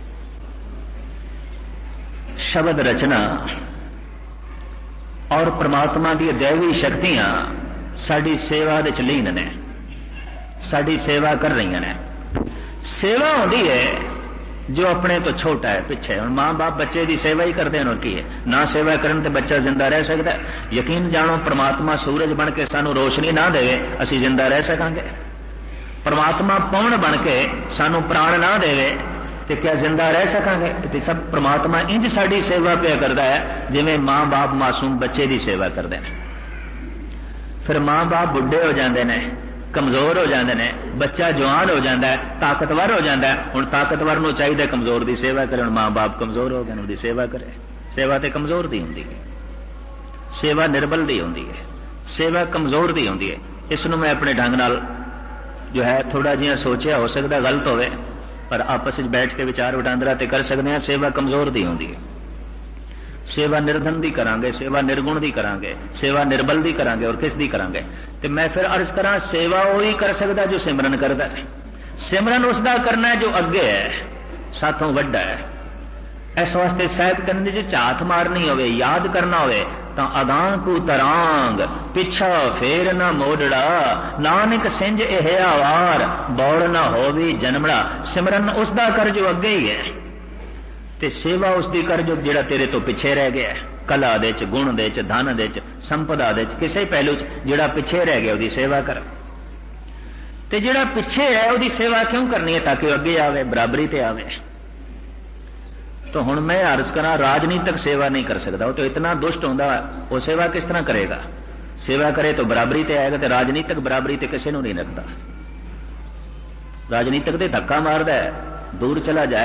शब्द रचना और परमात्मा दी दैवी शक्तियां साडी सेवा दे च लीन ने, साडी सेवा कर रही ने। सेवा होंदी है जो अपने तो छोटा है, पिछे। हुण मां बाप बच्चे की सेवा ही करते हैं। और की है? ना सेवा करन ते बच्चा जिंदा रह सकता है? यकीन जानो, परमात्मा सूरज बन के सानू रोशनी ना देवे, असी जिंदा रह सकांगे? परमात्मा पौन बन के सानू प्राण ना देवे तो क्या जिंदा रह सकांगे? तो सब परमात्मा इंज साडी सेवा पिया करता है जिवें मां बाप मासूम बच्चे की सेवा करते हैं। फिर मां बाप बुढ़े हो जाते हैं, कमजोर हो जाते हैं, बच्चा जवान हो जाता है, ताकतवर हो जाता है। हुण ताकतवर नूं चाहिए कमजोर की सेवा करे। हुण मां बाप कमजोर हो गए, उनकी सेवा करे। सेवा तो कमजोर दी होंदी है, सेवा निर्बल दी होंदी है, सेवा कमजोर दी होंदी है। इसनूं मैं अपने ढंग नाल जो है थोड़ा जिहा सोचिया, हो सकता गलत होवे, पर आपस में बैठ के विचार वटांदरा ते कर सकते हैं। सेवा कमजोर दी होंदी है। सेवा निर्धन दी करांगे, सेवा निर्गुण दी करांगे, सेवा निर्बल दी करांगे, और किस दी करांगे? ते मैं फिर अर्ज करा, सेवा वही कर सकता जो सिमरन करता है। सिमरन उसदा करना है जो अगे है, साथों वड्डा है। इस वास्ते साहिब करने जो झात मारनी होवे, याद करना होवे, तो अगां को तरांग पिछा फेर न मोड़ड़ा, नानक सिंज एह आवार बौड़ न होवी जन्मड़ा। सिमरन उसदा कर जो अगे ही है, ते सेवा उसकी कर जो जिहड़ा तेरे तो पिछे रह गया। कला दे च, गुण दे च, धन दे च, संपदा दे च, किसी पहलू च जिहड़ा पिछे रह गया उसकी सेवा कर। ते जिहड़ा पिछे है उसकी सेवा क्यों करनी है? ताकि अगे आवे, बराबरी ते आवे। तो हुण मैं अर्ज करा, राजनीतिक सेवा नहीं कर सकता, वो तो इतना दुष्ट होंदा, वो सेवा किस तरह करेगा? सेवा करे तो बराबरी ते आएगा, तो राजनीतिक बराबरी ते किसी नूं नहीं रखता। राजनीतिक ते धक्का मारदा है, दूर चला जाए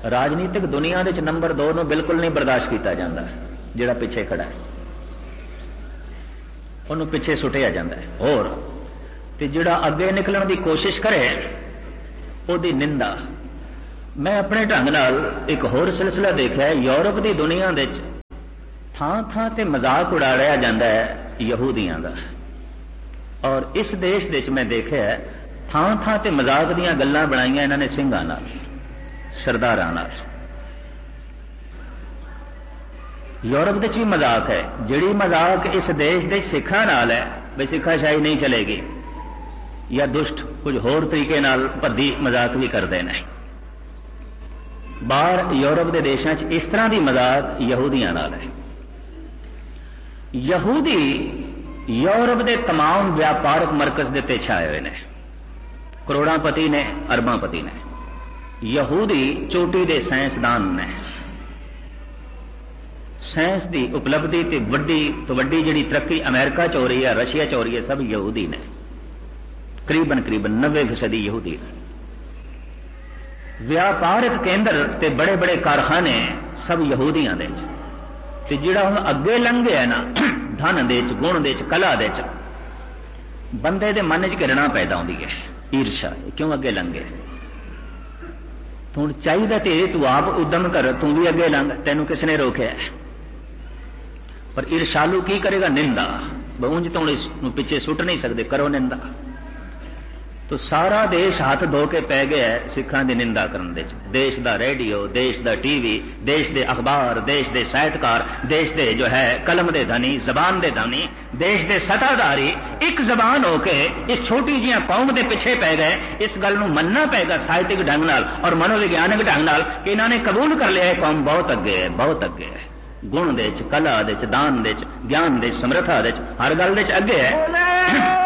राजनीतिक दुनिया दे नंबर 2 ਨੂੰ बिल्कुल नहीं बर्दाश्त किया जाता, जिहड़ा पिछे खड़ा है उन्होंने पिछे सुटिया जाता है। और ते जिहड़ा अगे निकलण की कोशिश करे उहदी निंदा। मैं अपने ढंग नाल एक होर सिलसिला देखा, यूरोप की दुनिया दे थां थां ते मजाक उड़ाया जाता है यहूदियों का, और इस देश दे मैं देखा थां थां ते मजाक दीयां गल्लां बनाईयां इन्हां ने सिंघां नाल, सरदारां नाल। यूरोप दे भी मजाक है, जिहड़ी मजाक इस देश दे सिखां नाल है बई सिखाशाही नहीं चलेगी, या दुष्ट कुछ होर तरीके नाल भद्दी मजाक भी करते हैं। बाहर यूरोप के देशों च इस तरह की मजाक यहूदियों नाल है। यहूदी यूरोप के तमाम व्यापारक मरकज के उत्ते छाए हुए हैं, करोड़ांपति ने, अरबांपति ने। यहूदी चोटी के साइंसदान ने, साइंस की उपलब्धि ते वड्डी तो वड्डी जिहड़ी तरक्की अमेरिका च हो रही है, रशिया च हो रही है, सब यहूदी ने। करीबन करीबन 90% यहूदी ने। व्यापारिक केंद्र ते बड़े बड़े कारखाने सब यहूदियों दे ते जिहड़ा हुण अगे लंघे है ना धन दे च, गुण दे च, कला दे च, बंदे दे मन च घृणा पैदा होंदी है, ईर्षा, क्यों अगे लंघे। हुण चाहिदा ते तू आप उद्यम कर, तू भी अगे लंघ, तैनूं किसने रोकिया है। पर ईर्षालू की करेगा? निंदा। उंज तो इसनूं पिछे सुट नहीं सकते, करो निंदा। तो सारा देश हाथ धो के पै गया है सिखां दी निंदा करने दे। देश दा रेडियो, देश दा टीवी, देश दे अखबार, देश दे साहित्यकार, देश दे जो है कलम दे धनी, जबान दे धनी, देश दे सत्ताधारी एक जबान होके इस छोटी जी कौम दे पिछे पै गए। इस गल नूं मनना पेगा साहित्यिक ढंग नाल और मनोविज्ञानिक ढंग नाल कि इन्होंने कबूल कर लिया है कौम बहुत अगे है, बहुत अगे है। गुण दे च, कला दे च, दान दे च, ज्ञान दे च, समर्था दे च, हर गल दे च अगे है।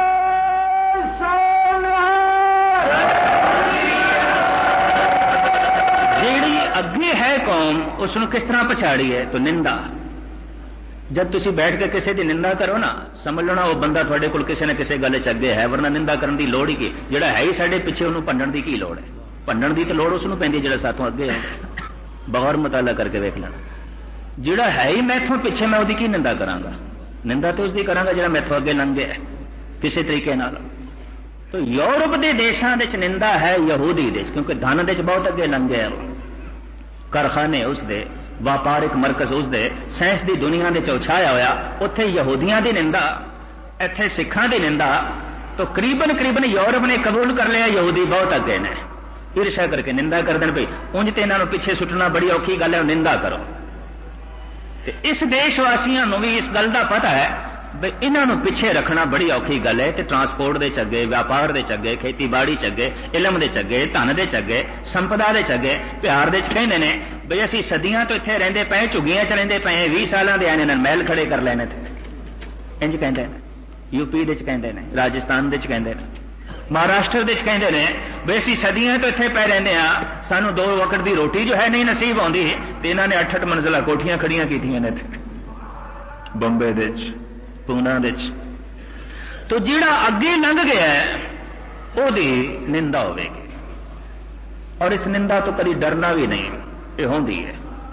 जेड़ी अगे है कौम उसनूं किस तरह पछाड़ी है? तो निंदा। जब तुसी बैठ के किसी की निंदा करो ना, समझ लो ना वो बंदा थोड़े कोल किसी न किसी गल च अगे है, वरना निंदा करने की लोड़ ही की। जिहड़ा है ही साडे पिछे उन्होंने भंडण की लोड़ है? भंडण की तो लोड़ उसनूं पैंदी जिहड़ा साथों अगे है। बगौर मुताला करके वेख लेना, जिहड़ा है ही मैथों पिछे मैं उसकी की निंदा करांगा? निंदा तो उसकी करांगा जिहड़ा मैथों अगे लंघ गया किसी तरीके नाल। तो यूरोप के देशों के निंदा है यहूदी देश, क्योंकि धन दे बहुत अगे लंघ गया। कारखाने उसदे, व्यापारिक मरकज उसदे, साइंस की दुनिया के चौछाया होया, उत्थे यहूदियों की निंदा, इत्थे सिखां की निंदा। तो करीबन करीबन यूरोप ने कबूल कर लिया यहूदी बहुत अगे ने। ईर्षा करके निंदा कर देन, भाई उंज ते इन्हां नूं पिछे सुटना बड़ी औखी गल है, निंदा करो। इस देशवासियों को भी इस गल का पता है भाई इन्हों पिछे रखना बड़ी औखी गल है। तो ट्रांसपोर्ट के चगे, व्यापार के चगे, खेतीबाड़ी चगे, इलम के चगे, धन के चगे, संपदा के चगे, प्यार के कहते हैं बई असी सदियां तो इत्थे रहिंदे पए, झुग्गियां च रहिंदे पए, 20 सालां दे आए ने महल खड़े कर लेने थे। इंज कहते हैं। यूपी दे कहते हैं, राजस्थान दे कहते हैं, महाराष्ट्र दे कहते हैं बई असी सदियां तो इत्थे पै रहिंदे आ, सानू 2 वक्त की रोटी जो है नहीं नसीब आउंदी, ते इन्हां ने 8-8 मंजिला कोठियां खड़ियां कीतियां ने बंबे दे, पूना दे। तो जिहड़ा अगे लंघ गया है ओदी निंदा होवेगी, और इस निंदा तो कभी डरना भी नहीं, ये होंदी है,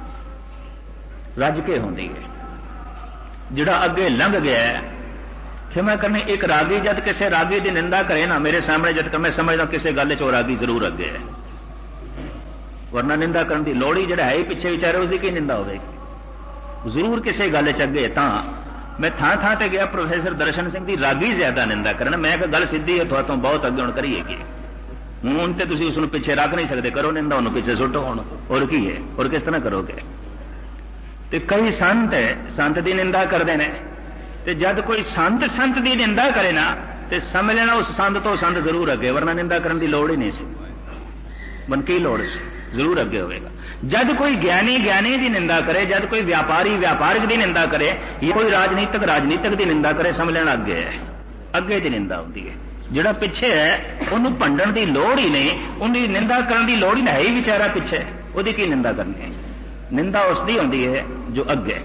रज के होंदी है। जिहड़ा अगे लंघ गया है, क्षमा करनी, एक रागी जब किसी रागी की निंदा करे ना मेरे सामने, जब मैं समझदा किसी गल च रागी जरूर अगे है, वरना निंदा करने की लोड़ ही, जिहड़ा है ही पिछे विचारे उसकी की निंदा होवेगी। जरूर किसी गल च अगे। तां मैं थां थां ते गया, प्रोफेसर दर्शन सिंह की रागी ज्यादा निंदा करना, मैं गल सीधी है थोड़ा बहुत अगे, हुण करिए की, हुण ते तुसीं उसनूं पिछे रख नहीं सकते, करो निंदा, उन्होंने पिछे सुटो हुण, और की है, और किस तरह करोगे। ते कई संत है, संत की निंदा करते हैं, ते जब कोई संत की निंदा करे ना ते समझ लेना उस संत तो संत जरूर अगे, वरना निंदा करने की लोड़ ही नहीं सी, मन की लोड़ सी, जरूर अगे होगा। जब कोई ज्ञानी की निंदा करे, जब कोई व्यापारी व्यापारिक की निंदा करे, या कोई राजनीतिक की निंदा करे, समझ लेना अगे है, अगे की निंदा होती है। जिहड़ा पिछे है उन्होंने भंडण की लोड़ ही नहीं, उनकी निंदा करने की लोड़ ही नहीं, ही बेचारा पिछे, उसकी की निंदा करनी। निंदा उसकी होती है जो अगे।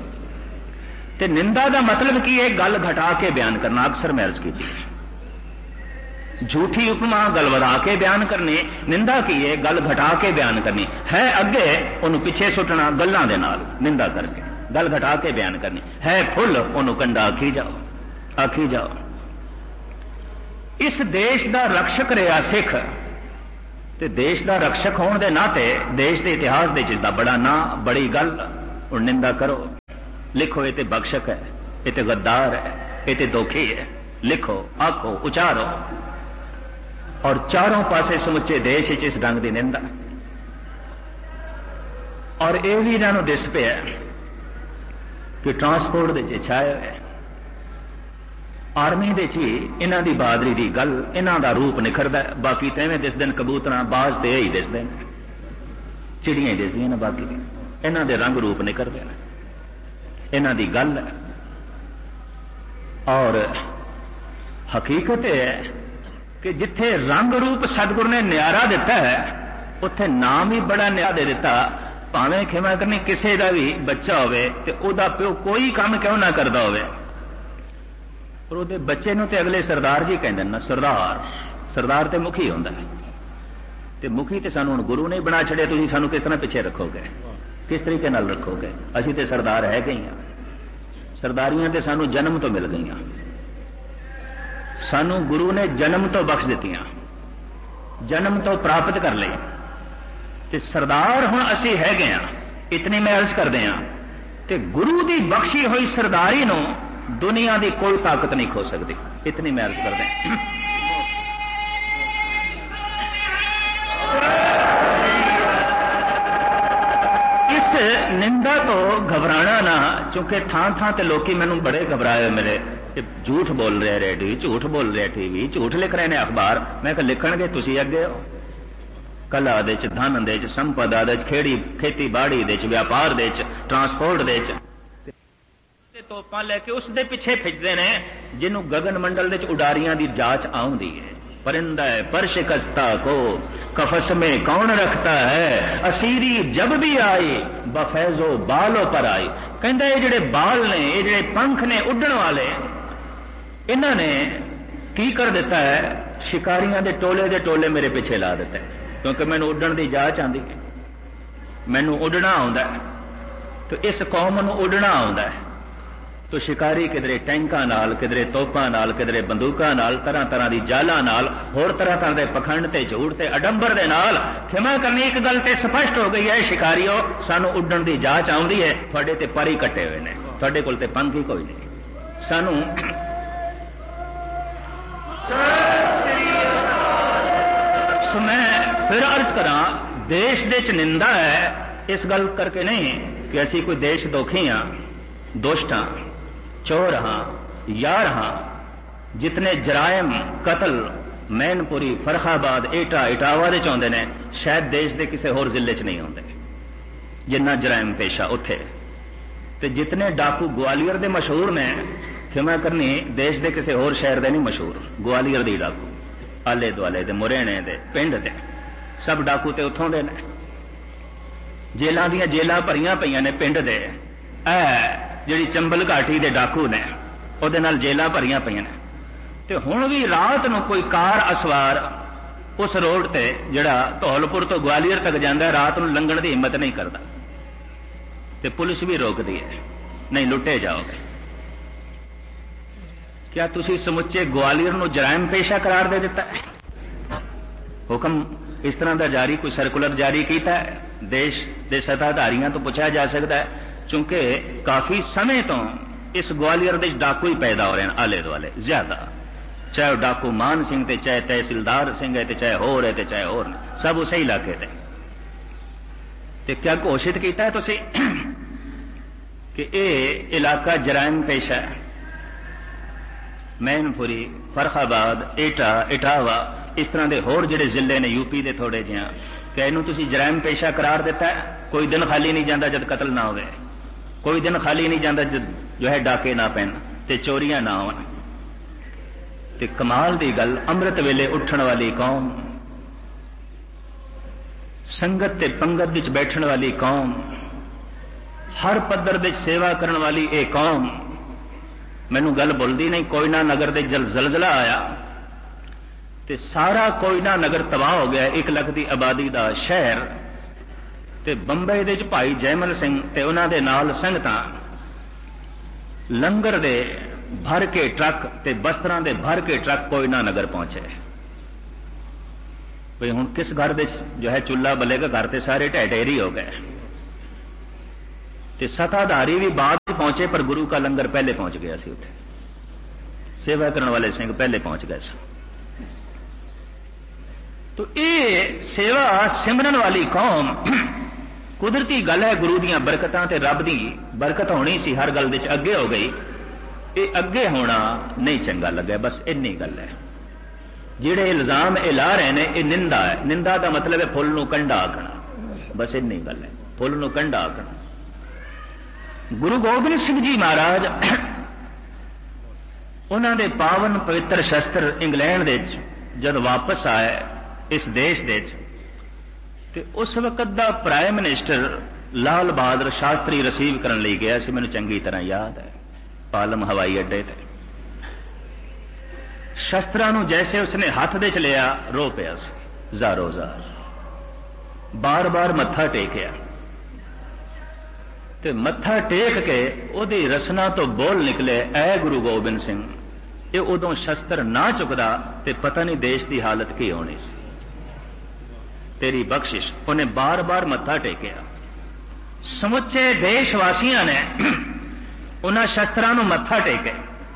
ते निंदा का मतलब की है? गल घटा के बयान करना। अक्सर मैं अर्ज की झूठी उपमा गल वधा के बयान करनी, निंदा की है गल घटा के बयान करनी है, अगे उन्होंने पिछे सुटना गल्लां दे नाल निंदा करके, गल घटा के बयान करनी है, फुल उन्होंने कंडा आखी जाओ, आखी जाओ। इस देश का रक्षक रहा सिख, ते देश का रक्षक होने के नाते देश के इतिहास के जिसका बड़ा ना, बड़ी गल, और निंदा करो, लिखो ये तो बख्शक है, ये तो गद्दार है, ये तो दोखी है, लिखो, आखो, उचारो, और चारों पासे समुचे देश इस ढंग की निंदा। और यह भी इन्हों दिस पे कि ट्रांसपोर्ट के छाए हुए आर्मी दे ही इन्हों की बहादरी की गल, इन्हों का रूप निखरदा है, बाकी तो इवें दिसदे कबूतर बाज तो ही दिसदे हैं, चिड़ियां दिसदियां ने, बाकी इन्हों के रंग रूप निखरदे हैं, इन्हों की गल है। और हकीकत है कि जिथे रंग रूप सतगुरु ने न्यारा दिता है, उत्थे नाम ही बड़ा न्यारा दे दिता। भावें खिमा करनी किसी का भी बच्चा होवे ते ओदा प्यो कोई काम क्यों ना करता होवे, पर उहदे बच्चे नूं ते अगले सरदार जी कहंदे ना, सरदार, सरदार ते मुखी हुंदा है, ते मुखी ते सानूं हुण गुरु नहीं बना छड़े, तुसीं सानूं किस तरह पिछे रखोगे, किस तरीके नाल रखोगे? असीं ते सरदार है गई हां, सरदारियां ते सानूं जन्म तो मिल गईयां, सानूं गुरु ने जन्म तो बख्श दित्तियां, जन्म तो प्राप्त कर लई, ते सरदार हुण असीं है गए हां। इतनी मैं अर्ज करदे हां ते गुरु दी बख्शी हुई सरदारी नूं दुनिया की कोई ताकत नहीं खो सकती, इतनी मैं अर्ज करदे हां। इस निंदा तो घबराना ना, चूंकि थां थां ते लोकी मैनूं बड़े घबराए मेरे, झूठ बोल रहे रेडियो, झूठ बोल रहे टीवी, झूठ लिख रहे हैं अखबार। मैं कहा लिखणगे तुसीं अगे हो, कला दे च, धन दे च, संपदा दे च, खेती बाड़ी दे च, व्यापार दे च, ट्रांसपोर्ट दे च, तोपां लैके उस दे पिछे फिजदे ने जिन्हों गगन मंडल दे च उडारियां दी जांच आउंदी है। परिंदा है पर शिकस्ता को कफस में कौन रखता है, असीरी जब भी आई बफैजो बालों पर आई। कहंदा ये जिहड़े बाल ने, ये जिहड़े पंख ने उड्डण वाले, इन्हां ने की कर दिता है, शिकारियां दे टोले मेरे पिछे ला दिता है, क्योंकि मैनूं उड्डण दी जांच आंदी है, मैनूं उड्डणा आउंदा है, तो इस कौम नूं उड्डणा आउंदा है। तो शिकारी किधरे टैंकां नाल, किधरे तोपां नाल, किधरे बंदूकां नाल, तरह तरह की जालां नाल, होर तरह तरह के पखंड ते झूठ ते अडंबर दे नाल। खिमा करनी एक गल ते स्पष्ट हो गई है, शिकारियों सानूं उड्डण दी जांच आउंदी है, तुहाडे ते पर ही कट्टे हुए ने, तुहाडे कोल ते पंख ही कोई नहीं। सानूं मैं फिर अर्ज करां, देश दे च निंदा है इस गल करके नहीं कि असीं कोई देश दोखी हां, दुष्ट हां, चोर हां, यार हां। जितने जरायम, कतल मैनपुरी, फरखाबाद, एटा, इटावा दे चौंदे ने, शायद देश के किसी होर जिले च नहीं आउंदे जिन्ना जरायम पेशा उत्थे। ते जितने डाकू ग्वालियर दे मशहूर ने, खिमा करनी देश के किसी होर शहर दे नहीं मशहूर। ग्वालियर दी डाकू, आले दुआले दे, मुरैणे दे, पिंड दे, सब डाकू ते उत्थों दे ने। जेलां दियां जेलां भरियां पईयां ने पिंड दे। जिहड़ी चंबल घाटी दे डाकू ने, उहदे नाल जेलां भरियां पईयां ने। ते हुण भी रात नूं कोई कार असवार उस रोड ते जिहड़ा धौलपुर तो ग्वालियर तक जांदा है, रात नूं लंघण दी हिम्मत नहीं करदा, ते पुलिस भी रोकदी है, नहीं लुटे जाओगे। क्या तुसी समुचे ग्वालियर नूं जराइम पेशा करार दे दिता है? हुक्म इस तरह का जारी, कोई सर्कुलर जारी किया है? देश के सत्ताधारियों तो पूछा जा सकता है, चूंकि काफी समय तो इस ग्वालियर दे डाकू ही पैदा हो रहे हैं आले दुआले ज्यादा, चाहे डाकू मान सिंह ते, चाहे तहसीलदार सिंह है, चाहे होर है, चाहे होर ने, सब उस इलाके दे। ते क्या घोषित किया है तुसी कि यह इलाका जराइम पेशा है? मैनपुरी, फरखाबाद, एटा, इटावा, इस तरह के होर जिहड़े जिले ने यूपी के थोड़े जिहा, क्या इनू तुसी जराइम पेशा करार दिता है? कोई दिन खाली नहीं जाता जब कतल ना होवे, कोई दिन खाली नहीं जाता जब जो है डाके ना पैन ते चोरियां ना होन। ते कमाल दी गल, अमृत वेले उठण वाली कौम, संगत ते पंगत विच बैठण वाली कौम, हर पद्धर दे सेवा करन वाली ये कौम, मैनू गल बोलदी नहीं। कोयना नगर दे जलजला आया ਤੇ ਸਾਰਾ ਕੋਇਨਾ ਨਗਰ ਤਬਾਹ ਹੋ ਗਿਆ, 1 ਲੱਖ ਦੀ ਆਬਾਦੀ ਦਾ ਸ਼ਹਿਰ। ਤੇ ਬੰਬਈ ਦੇ ਵਿੱਚ ਭਾਈ ਜੈਮਲ ਸਿੰਘ ਤੇ ਉਹਨਾਂ ਦੇ ਨਾਲ ਸੰਗਤਾਂ ਲੰਗਰ ਦੇ ਭਰ ਕੇ ਟਰੱਕ ਤੇ ਬਸਤਰਾਂ ਦੇ ਭਰ ਕੇ ਟਰੱਕ ਕੋਇਨਾ ਨਗਰ ਪਹੁੰਚੇ। ਵੀ ਹੁਣ ਕਿਸ ਘਰ ਦੇ ਜੋ ਹੈ ਚੁੱਲ੍ਹਾ ਬਲੇਗਾ, ਘਰ ਤੇ ਸਾਰੇ ਢਹਿ ਢੇਰੀ ਹੋ ਗਏ। ਤੇ ਸਤਾਧਾਰੀ ਵੀ ਬਾਅਦ ਵਿੱਚ ਪਹੁੰਚੇ, ਪਰ ਗੁਰੂ का ਲੰਗਰ ਪਹਿਲੇ ਪਹੁੰਚ ਗਿਆ ਸੀ। ਉੱਥੇ ਸੇਵਾ ਕਰਨ ਵਾਲੇ ਸਿੰਘ ਪਹਿਲੇ ਪਹੁੰਚ ਗਏ ਸਨ। ਤੋ ਇਹ ਸੇਵਾ ਸਿਮਰਨ ਵਾਲੀ ਕੌਮ ਕੁਦਰਤੀ ਗੱਲ ਹੈ, ਗੁਰੂ ਦੀਆਂ ਬਰਕਤਾਂ ਤੇ ਰੱਬ ਦੀ ਬਰਕਤ ਹੋਣੀ ਸੀ, ਹਰ ਗੱਲ ਵਿੱਚ ਅੱਗੇ ਹੋ ਗਈ। ਇਹ ਅੱਗੇ ਹੋਣਾ ਨਹੀਂ ਚੰਗਾ ਲੱਗਾ, ਬਸ ਇੰਨੀ ਗੱਲ ਹੈ। ਜਿਹੜੇ ਇਲਜ਼ਾਮ ਇਹ ਲਾ ਰਹੇ ਨੇ ਇਹ ਨਿੰਦਾ ਹੈ। ਨਿੰਦਾ ਦਾ ਮਤਲਬ ਹੈ ਫੁੱਲ ਨੂੰ ਕੰਡਾ ਆਖਣਾ, ਬਸ ਇੰਨੀ ਗੱਲ ਹੈ, ਫੁੱਲ ਨੂੰ ਕੰਡਾ ਆਖਣਾ। ਗੁਰੂ ਗੋਬਿੰਦ ਸਿੰਘ ਜੀ ਮਹਾਰਾਜ ਉਹਨਾਂ ਦੇ ਪਾਵਨ ਪਵਿੱਤਰ ਸ਼ਸਤਰ ਇੰਗਲੈਂਡ ਦੇ ਵਿੱਚ ਜਦ ਵਾਪਸ ਆਏ ਇਸ ਦੇਸ਼ ਦੇ ਵਿੱਚ, ਤੇ ਉਸ ਵਕਤ ਦਾ ਪ੍ਰਾਈਮ ਮਿਨਿਸਟਰ ਲਾਲ ਬਹਾਦਰ ਸ਼ਾਸਤਰੀ ਰਿਸੀਵ ਕਰਨ ਲਈ ਗਿਆ ਸੀ, ਮੈਨੂੰ ਚੰਗੀ ਤਰ੍ਹਾਂ ਯਾਦ ਹੈ, ਪਾਲਮ ਹਵਾਈ ਅੱਡੇ ਤੇ। ਸ਼ਸਤਰਾਂ ਨੂੰ ਜੈਸੇ ਉਸਨੇ ਹੱਥ ਦੇ ਚ ਲਿਆ, ਰੋ ਪਿਆ ਸੀ ਜ਼ਾਰੋ ਜ਼ਾਰ, ਬਾਰ-ਬਾਰ ਮੱਥਾ ਟੇਕਿਆ ਤੇ ਮੱਥਾ ਟੇਕ ਕੇ ਉਹਦੀ ਰਸਨਾ ਤੋਂ ਬੋਲ ਨਿਕਲੇ, ਐ ਗੁਰੂ ਗੋਬਿੰਦ ਸਿੰਘ। ਇਹ ਉਦੋਂ ਸ਼ਸਤਰ ਨਾ ਚੁੱਕਦਾ ਤੇ ਪਤਾ ਨਹੀਂ ਦੇਸ਼ ਦੀ ਹਾਲਤ ਕੀ ਹੋਣੀ ਸੀ। ਤੇਰੀ ਬਖਸ਼ਿਸ਼। ਉਹਨੇ ਬਾਰ-ਬਾਰ ਮੱਥਾ ਟੇਕਿਆ। ਸਮੁੱਚੇ ਦੇਸ਼ ਵਾਸੀਆਂ ਨੇ ਉਹਨਾਂ ਸ਼ਸਤਰਾਂ ਨੂੰ ਮੱਥਾ ਟੇਕਿਆ।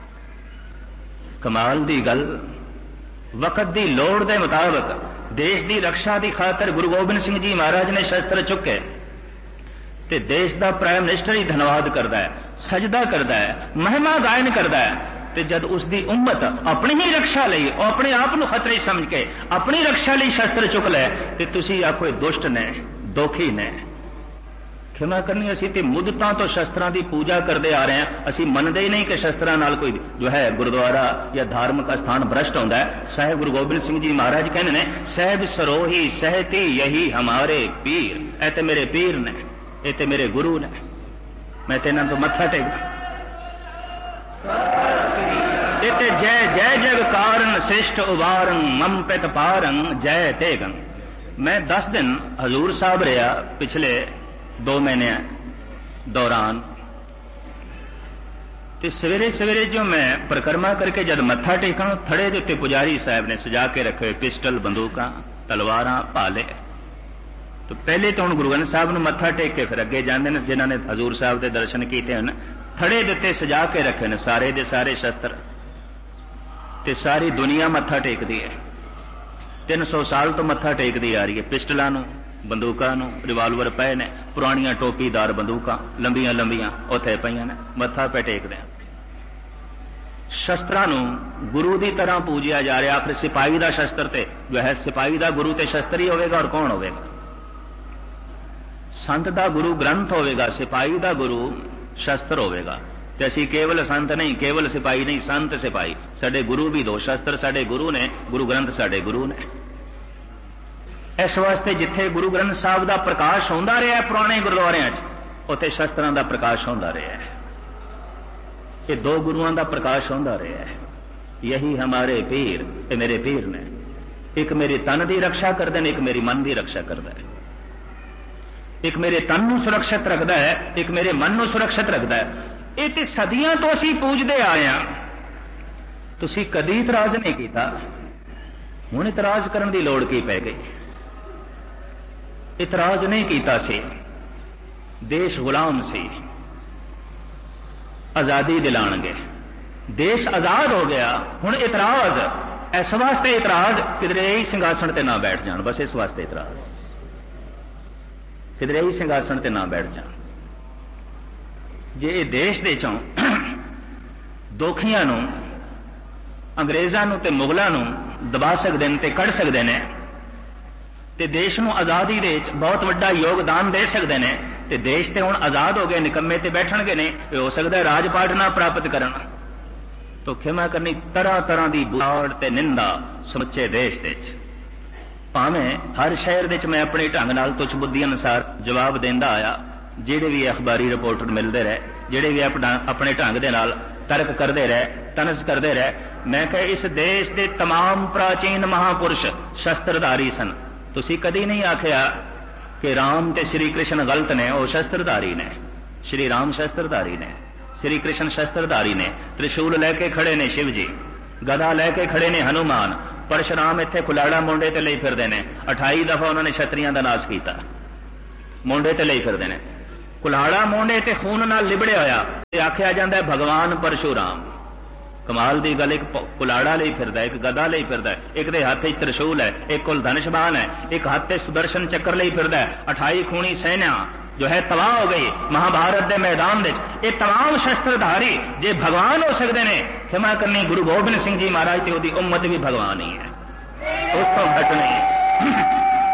ਕਮਾਲ ਦੀ ਗੱਲ, ਵਕਤ ਦੀ ਲੋੜ ਦੇ ਮੁਤਾਬਕ ਦੇਸ਼ ਦੀ ਰੱਖਿਆ ਦੀ ਖਾਤਰ ਗੁਰੂ ਗੋਬਿੰਦ ਸਿੰਘ ਜੀ ਮਹਾਰਾਜ ਨੇ ਸ਼ਸਤਰ ਚੁੱਕੇ ਤੇ ਦੇਸ਼ ਦਾ ਪ੍ਰਾਈਮ ਮਿਨਿਸਟਰ ਹੀ ਧੰਨਵਾਦ ਕਰਦਾ ਹੈ, ਸਜਦਾ ਕਰਦਾ ਹੈ, ਮਹਿਮਾ ਗਾਇਨ ਕਰਦਾ ਹੈ। ਤੇ ਜਦ ਉਸ ਦੀ ਉਮਤ ਆਪਣੀ ਹੀ ਰੱਖਿਆ ਲਈ, ਉਹ ਆਪਣੇ ਆਪ ਨੂੰ ਖਤਰੇ ਸਮਝ ਕੇ ਆਪਣੀ ਰੱਖਿਆ ਲਈ ਸ਼ਸਤਰ ਚੁੱਕ ਲੈ, ਤੇ ਤੁਸੀਂ ਆਖੋ ਦੁਸ਼ਟ ਨੇ, ਦੋਖੀ ਨੇ। ਖਿਮਾ ਕਰਨੀ, ਅਸੀਂ ਤੇ ਮੁੱਦਤਾਂ ਤੋਂ ਸ਼ਸਤਰਾਂ ਦੀ ਪੂਜਾ ਕਰਦੇ ਆ ਰਹੇ ਹਾਂ। ਅਸੀਂ ਮੰਨਦੇ ਹੀ ਨਹੀਂ ਕਿ ਸ਼ਸਤਰਾਂ ਨਾਲ ਕੋਈ ਜੋ ਹੈ ਗੁਰਦੁਆਰਾ ਜਾਂ ਧਾਰਮਿਕ ਅਸਥਾਨ ਭ੍ਰਸ਼ਟ ਹੁੰਦਾ ਹੈ। ਸਾਹਿਬ ਗੁਰੂ ਗੋਬਿੰਦ ਸਿੰਘ ਜੀ ਮਹਾਰਾਜ ਕਹਿੰਦੇ ਨੇ, ਸਹਿਬ ਸਰੋਹੀ ਸਹਿਤੀ ਯਹੀ ਹਮਾਰੇ ਪੀਰ। ਇਹ ਤੇ ਮੇਰੇ ਪੀਰ ਨੇ, ਇਹ ਤੇ ਮੇਰੇ ਗੁਰੂ ਨੇ, ਮੈਂ ਤੇ ਇਹਨਾਂ ਤੋਂ ਮੱਥਾ ਟੇਕਦਾ। ਇਹ ਤੇ ਜੈ ਜੈ ਜਗ ਕਾਰਨ ਸ੍ਰਿਸ਼ਟ ਉਵਾਰਨ ਮਮ ਪਿਤ ਪਾਰਨ ਜੈ ਤੇਗੰ। ਮੈਂ 10 ਦਿਨ ਹਜ਼ੂਰ ਸਾਹਿਬ ਰਿਹਾ ਪਿਛਲੇ 2 ਮਹੀਨਿਆਂ ਦੌਰਾਨ, ਤੇ ਸਵੇਰੇ ਸਵੇਰੇ ਜੋ ਮੈਂ ਪਰਿਕਰਮਾ ਕਰਕੇ ਜਦ ਮੱਥਾ ਟੇਕਾਂ, ਥੜੇ ਦੇ ਉੱਤੇ ਪੁਜਾਰੀ ਸਾਹਿਬ ਨੇ ਸਜਾ ਕੇ ਰੱਖੇ ਪਿਸਟਲ, ਬੰਦੂਕਾਂ, ਤਲਵਾਰਾਂ, ਭਾਲੇ। ਤੇ ਪਹਿਲੇ ਤਾਂ ਹੁਣ ਗੁਰੂ ਗ੍ਰੰਥ ਸਾਹਿਬ ਨੂੰ ਮੱਥਾ ਟੇਕ ਕੇ ਫਿਰ ਅੱਗੇ ਜਾਂਦੇ ਨੇ, ਜਿਨ੍ਹਾਂ ਨੇ ਹਜ਼ੂਰ ਸਾਹਿਬ ਦੇ ਦਰਸ਼ਨ ਕੀਤੇ ਹਨ। ਥੜੇ ਦੇ ਉੱਤੇ ਸਜਾ ਕੇ ਰੱਖੇ ਨੇ ਸਾਰੇ ਦੇ ਸਾਰੇ ਸ਼ਸਤਰ, ਤੇ ਸਾਰੀ ਦੁਨੀਆ ਮੱਥਾ ਟੇਕਦੀ ਹੈ। 300 ਸਾਲ ਤੋਂ ਮੱਥਾ ਟੇਕਦੀ ਆ ਰਹੀ ਹੈ। ਪਿਸਟਲਾਂ ਨੂੰ, ਬੰਦੂਕਾਂ ਨੂੰ, ਰਿਵਾਲਵਰ ਪਏ ਨੇ, ਪੁਰਾਣੀਆਂ ਟੋਪੀਦਾਰ ਬੰਦੂਕਾਂ ਲੰਬੀਆਂ ਲੰਬੀਆਂ ਉੱਥੇ ਪਈਆਂ ਨੇ, ਮੱਥਾ ਪੈ ਟੇਕਦੇ ਆ। ਸ਼ਸਤਰਾਂ ਨੂੰ ਗੁਰੂ ਦੀ ਤਰ੍ਹਾਂ ਪੂਜਿਆ ਜਾ ਰਿਹਾ। ਫਿਰ ਸਿਪਾਹੀ ਦਾ ਸ਼ਸਤਰ ਤੇ ਜੋ ਹੈ, ਸਿਪਾਹੀ ਦਾ ਗੁਰੂ ਤੇ ਸ਼ਸਤਰ ਹੀ ਹੋਵੇਗਾ, ਔਰ ਕੌਣ ਹੋਵੇਗਾ? ਸੰਤ ਦਾ ਗੁਰੂ ਗ੍ਰੰਥ ਹੋਵੇਗਾ, ਸਿਪਾਹੀ ਦਾ ਗੁਰੂ ਸ਼ਸਤਰ ਹੋਵੇਗਾ। ਤੇ ਅਸੀਂ ਕੇਵਲ ਸੰਤ ਨਹੀਂ, ਕੇਵਲ ਸਿਪਾਹੀ ਨਹੀਂ, ਸੰਤ ਸਿਪਾਹੀ। ਸਾਡੇ ਗੁਰੂ ਵੀ 2 ਸ਼ਸਤਰ ਸਾਡੇ ਗੁਰੂ ਨੇ, ਗੁਰੂ ਗ੍ਰੰਥ ਸਾਡੇ ਗੁਰੂ ਨੇ। ਇਸ ਵਾਸਤੇ ਜਿੱਥੇ ਗੁਰੂ ਗ੍ਰੰਥ ਸਾਹਿਬ ਦਾ ਪ੍ਰਕਾਸ਼ ਹੁੰਦਾ ਰਿਹਾ ਪੁਰਾਣੇ ਗੁਰਦੁਆਰਿਆਂ 'ਚ, ਉੱਥੇ ਸ਼ਸਤਰਾਂ ਦਾ ਪ੍ਰਕਾਸ਼ ਹੁੰਦਾ ਰਿਹਾ ਹੈ। ਇਹ 2 ਗੁਰੂਆਂ ਦਾ ਪ੍ਰਕਾਸ਼ ਹੁੰਦਾ ਰਿਹਾ ਹੈ। ਯਹੀ ਹਮਾਰੇ ਪੀਰ, ਇਹ ਮੇਰੇ ਪੀਰ ਨੇ। ਇੱਕ ਮੇਰੇ ਤਨ ਦੀ ਰੱਖਿਆ ਕਰਦੇ ਨੇ, ਇੱਕ ਮੇਰੀ ਮਨ ਦੀ ਰੱਖਿਆ ਕਰਦਾ ਹੈ। ਇੱਕ ਮੇਰੇ ਤਨ ਨੂੰ ਸੁਰੱਖਿਅਤ ਰੱਖਦਾ ਹੈ, ਇੱਕ ਮੇਰੇ ਮਨ ਨੂੰ ਸੁਰੱਖਿਅਤ ਰੱਖਦਾ ਹੈ। ਇਹ ਤੇ ਸਦੀਆਂ ਤੋਂ ਅਸੀਂ ਪੂਜਦੇ ਆਏ ਹਾਂ। ਤੁਸੀਂ ਕਦੀ ਇਤਰਾਜ਼ ਨਹੀਂ ਕੀਤਾ, ਹੁਣ ਇਤਰਾਜ਼ ਕਰਨ ਦੀ ਲੋੜ ਕੀ ਪੈ ਗਈ? ਇਤਰਾਜ਼ ਨਹੀਂ ਕੀਤਾ ਸੀ, ਦੇਸ਼ ਗੁਲਾਮ ਸੀ, ਆਜ਼ਾਦੀ ਦਿਲਾਣਗੇ, ਦੇਸ਼ ਆਜ਼ਾਦ ਹੋ ਗਿਆ। ਹੁਣ ਇਤਰਾਜ਼, ਇਸ ਵਾਸਤੇ ਇਤਰਾਜ਼ ਕਿਧਰੇ ਹੀ ਸਿੰਘਾਸਣ ਤੇ ਨਾ ਬੈਠ ਜਾਣ, ਬਸ ਇਸ ਵਾਸਤੇ ਇਤਰਾਜ਼, ਕਿਧਰੇ ਹੀ ਸਿੰਘਾਸਣ ਤੇ ਨਾ ਬੈਠ ਜਾਣ। ਜੇ ਇਹ ਦੇਸ਼ ਦੇ ਚੋਂ ਦੋਖੀਆਂ ਨੂੰ, ਅੰਗਰੇਜ਼ਾਂ ਨੂੰ ਤੇ ਮੁਗਲਾਂ ਨੂੰ ਦਬਾ ਸਕਦੇ ਨੇ ਤੇ ਕੱਢ ਸਕਦੇ ਨੇ, ਤੇ ਦੇਸ਼ ਨੂੰ ਆਜ਼ਾਦੀ ਦੇ ਵਿੱਚ ਬਹੁਤ ਵੱਡਾ ਯੋਗਦਾਨ ਦੇ ਸਕਦੇ ਨੇ, ਤੇ ਦੇਸ਼ ਤੇ ਹੁਣ ਆਜ਼ਾਦ ਹੋ ਗਏ, ਨਿਕੰਮੇ ਤੇ ਬੈਠਣਗੇ ਨੇ। ਇਹ ਹੋ ਸਕਦਾ ਹੈ ਰਾਜਪਾਟ ਨਾ ਪ੍ਰਾਪਤ ਕਰਨ। ਤੋ ਖਿਮਾ ਕਰਨੀ, ਤਰ੍ਹਾਂ ਤਰ੍ਹਾਂ ਦੀ ਬੁਲਾੜ ਤੇ ਨਿੰਦਾ ਸਮੁੱਚੇ ਦੇਸ਼ ਦੇ ਵਿੱਚ। ਭਾਵੇਂ ਹਰ ਸ਼ਹਿਰ ਦੇ ਵਿੱਚ ਮੈਂ ਆਪਣੇ ਢੰਗ ਨਾਲ ਤੁੱਛ ਬੁੱਧੀ ਅਨੁਸਾਰ ਜਵਾਬ ਦਿੰਦਾ ਆਇਆ। ਜਿਹੜੇ ਵੀ ਅਖਬਾਰੀ ਰਿਪੋਰਟਰ ਮਿਲਦੇ ਰਹੇ, ਜਿਹੜੇ ਵੀ ਆਪਣੇ ਢੰਗ ਦੇ ਨਾਲ ਤਰਕ ਕਰਦੇ ਰਹੇ, ਤਨਸ ਕਰਦੇ ਰਹੇ, मैं कहा इस देश के तमाम प्राचीन महापुरुष शस्त्रधारी सन। तुसी कदी नहीं आखिया कि राम ते श्री कृष्ण गलत ने, वो शस्त्रधारी ने। श्री राम शस्त्रधारी ने, श्री कृष्ण शस्त्रधारी ने। त्रिशूल लैके खड़े ने शिव जी, गदा लैके खड़े ने हनुमान। परशुराम इत्थे कुलाड़ा मुंडे ते लई फिरदे ने। 28 दफा उन्होंने छत्रियां दा नाश कीता, मुंडे ते लई फिरदे ने। कुलाड़ा मुंडे ते खून नाल लिबड़िया होया ते आख्या जांदा है भगवान परशुराम। कमाल दी गल, एक कुलाड़ा लई फिरदा, एक गदा लई फिरदा, एक दे हत्थ विच त्रिशूल है, एक कोल धनुषबाण है, एक हाथ ते सुदर्शन चक्र लई फिरदा है। 28 खूनी सेना जो है तबाह हो गई महाभारत के मैदान में। ये तमाम शस्त्रधारी जे भगवान हो सकते हैं, क्षमा करनी गुरु गोबिंद सिंह जी महाराज ते ओदी उम्मत भी भगवान ही है, उस तो घट नहीं।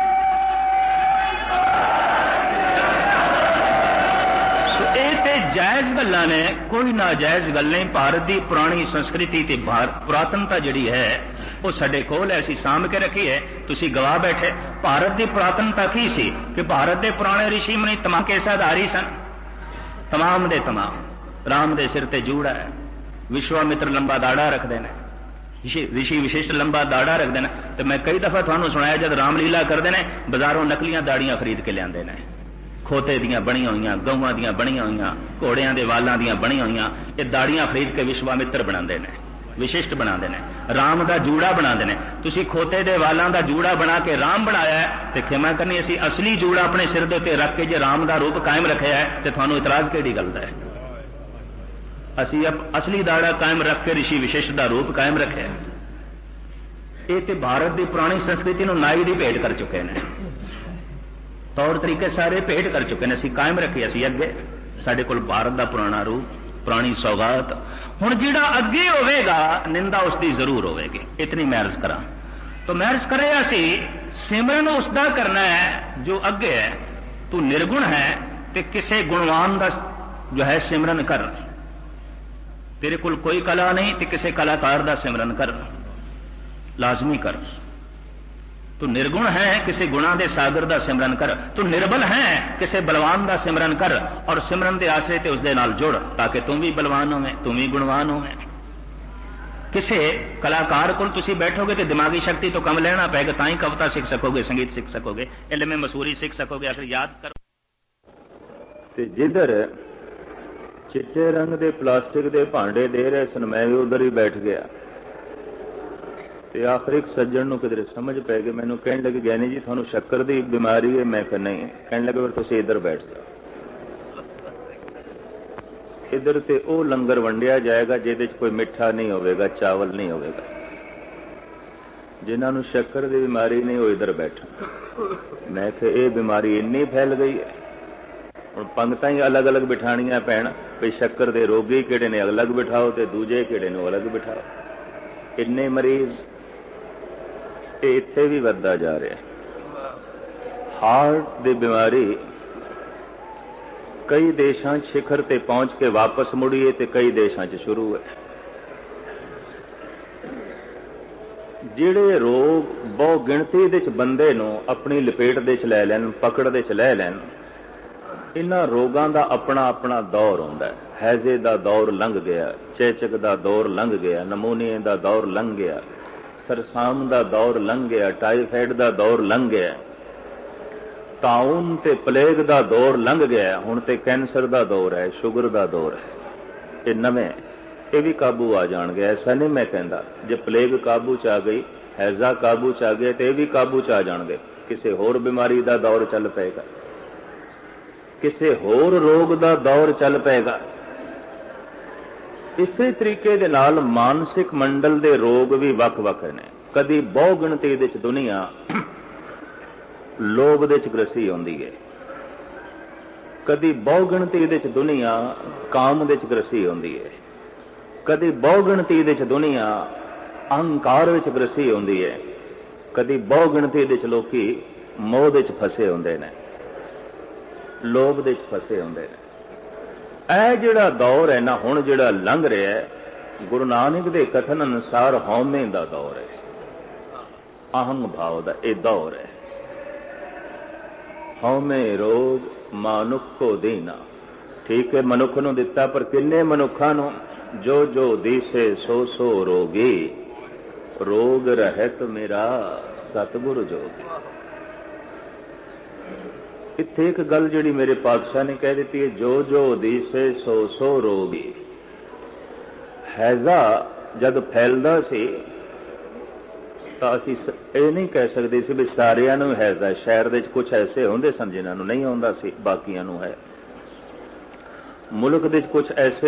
जायज गल्लां ने, कोई नाजायज गल नहीं। भारत की पुरानी संस्कृति ते पुरातनता जिहड़ी है वो साडे कोल है, असीं साम के रखी है। तुसीं गवा बैठे भारत की पुरातनता की सी कि भारत के पुराने ऋषि मुनि तमाम केसाधारी सन, तमाम दे तमाम। राम दे सिर ते जूड़ा है, विश्वामित्र लंबा दाड़ा रखते हैं, ऋषि विशिष्ट लंबा दाड़ा रखते हैं। तो मैं कई दफा तुहानूं सुनाया जब रामलीला करते हैं बाजारों नकलियां दाड़ियां खरीद के लियाते हैं, खोते दियां बणियां हुई, गऊआं दियां बणियां हुई, घोड़ियां दे वालां दियां बणियां हुई, ये दाड़ियां खरीद के विश्वामित्र बनाते हैं, विशिष्ट बनाते हैं। राम का जूड़ा बनाते हैं। तुसीं खोते दे वालां दा जूड़ा बना के राम बनाया है, तो क्षमा करनी असीं असली जूड़ा अपने सिर दे उत्ते रख के जे राम का रूप कायम रखिया है तो तुहानूं इतराज किहड़ी गल दा है? असीं असली दाड़ा कायम रख के ऋषि विशिष्ट का रूप कायम रखिया है। ये तो भारत की पुरानी संस्कृति नूं नाई दी भेंट कर चुके हैं, तौर तरीके सारे भेंट कर चुके हैं, असीं कायम रखे। असीं अगे साडे कोल भारत का पुराना रूप, पुरानी सौगात। हुण जिहड़ा अगे होवेगा निंदा उसकी जरूर होवेगी। इतनी मैं अर्ज करा तो मैं अर्ज करे असीं सिमरन उसका करना है जो अगे है। तू निर्गुण है तो किसी गुणवान का जो है सिमरन कर। तेरे कोल कोई कला नहीं तो किसी कलाकार का सिमरन कर, लाजमी कर। तू निर्गुण है किसी गुणा के सागर का सिमरन कर। तू निर्बल है किसी बलवान का सिमरन कर, और सिमरन के आसरे ते उसदे नाल जुड़ ताकि तू भी बलवान होवे, तू भी गुणवान होवे। किसी कलाकार को तुसी बैठोगे तो दिमागी शक्ति तो कम लेना पेगा, ताई कविता सीख सकोगे, संगीत सीख सकोगे, इल्म मसूरी सीख सकोगे। आखिर याद करो जिधर चिट्टे रंग के प्लास्टिक के भांडे दे रहे सन, मैं भी उधर ही बैठ गया। ते आखिर एक सज्जन नूं किधरे समझ पै गई, मैनूं कहण लगे ज्ञानी जी तुहानूं शक्कर की बीमारी है। मैं कहा नहीं। कहण लगे फिर तुसीं इधर बैठ जाओ, इधर ते वो लंगर वंडिया जाएगा जिहदे च कोई मिठा नहीं होवेगा, चावल नहीं होवेगा। जिन्हां नूं शक्कर की बीमारी नहीं वो इधर बैठो। मैं कहा ये बीमारी इन्नी फैल गई है, हुण पंगतां ही अलग अलग बिठाणियां पैण भी शक्कर के रोगी किहड़े ने अलग बिठाओ ते दूजे किहड़े ने अलग बिठाओ। इन्ने मरीज इत्थे भी वधदा जा रहा है। हार्ट की बीमारी कई देशों शिखर ते पहुंच के वापस मुड़ी है, कई देशों शुरू है। जिहड़े रोग बहु गिणती दे बंदे नूं अपनी लपेट दे च लै लैन, पकड़ दे च लै लैन, इन्हां रोगां दा अपना अपना दौर हुंदा है। हैजे दा दौर लंघ गया, चेचक दा दौर लंघ गया, नमूनीए दा दौर लंघ गया, सरसाम दा दौर लंघ गया, टाइफाइड दा दौर लंघ गया, ताउन ते प्लेग दा दौर लंघ गया, हुण ते कैंसर दा दौर है, शुगर दा दौर है। ये नवें ये भी काबू आ जाणगे। ऐसा नहीं मैं कहंदा जे प्लेग काबू च आ गई, हैजा काबू च आ गया तो यह भी काबू च आ जाणगे। किसी होर बीमारी दा दौर चल पेगा, किसी होर रोग दा दौर चल पेगा। इसे तरीके दे नाल मानसिक मंडल दे रोग भी वख-वख ने। कदी बहु गिणती दे च दुनिया लोभ दे च ग्रसी होंदी है, कदी बहु गिणती दे च दुनिया काम दे च ग्रसी होंदी है, कदी बहु गिणती दे च दुनिया अहंकार विच ग्रसी होंदी है, कदी बहु गिणती दे च लोकी मोह दे च फसे होंदे ने, लोभ दे च फसे होंदे ने। ਇਹ ਜਿਹੜਾ दौर है ना हुण ਜਿਹੜਾ लंघ ਰਿਹਾ है, गुरु नानक के कथन अनुसार हौमे का दौर है, अहंग भाव का यह दौर है। हौमे रोग मानुख को देना, ठीक है मनुख नूं दिता, पर किन्ने मनुखा नूं ਜੋ ਜੋ ਦੀਸੇ ਸੋ ਸੋ ਰੋਗੀ, ਰੋਗ ਰਹਿਤ ਮੇਰਾ ਸਤਿਗੁਰ ਜੋਗੀ। ਇੱਥੇ ਇੱਕ ਗੱਲ ਜਿਹੜੀ ਮੇਰੇ ਪਾਤਸ਼ਾਹ ਨੇ ਕਹਿ ਦਿੱਤੀ ਹੈ, ਜੋ ਜੋ ਦੀਸੇ ਸੋ ਸੋ ਰੋਗੀ। ਹੈਜ਼ਾ ਜਦ ਫੈਲਦਾ ਸੀ ਤਾਂ ਅਸੀਂ ਇਹ ਨਹੀਂ ਕਹਿ ਸਕਦੇ ਸੀ ਵੀ ਸਾਰਿਆਂ ਨੂੰ ਹੈਜ਼ਾ। ਸ਼ਹਿਰ ਦੇ ਵਿੱਚ ਕੁਝ ਐਸੇ ਹੁੰਦੇ ਸਨ ਜਿਨ੍ਹਾਂ ਨੂੰ ਨਹੀਂ ਆਉਂਦਾ ਸੀ, ਬਾਕੀਆਂ ਨੂੰ ਹੈ। ਮੁਲਕ ਦੇ ਵਿੱਚ ਕੁਝ ਐਸੇ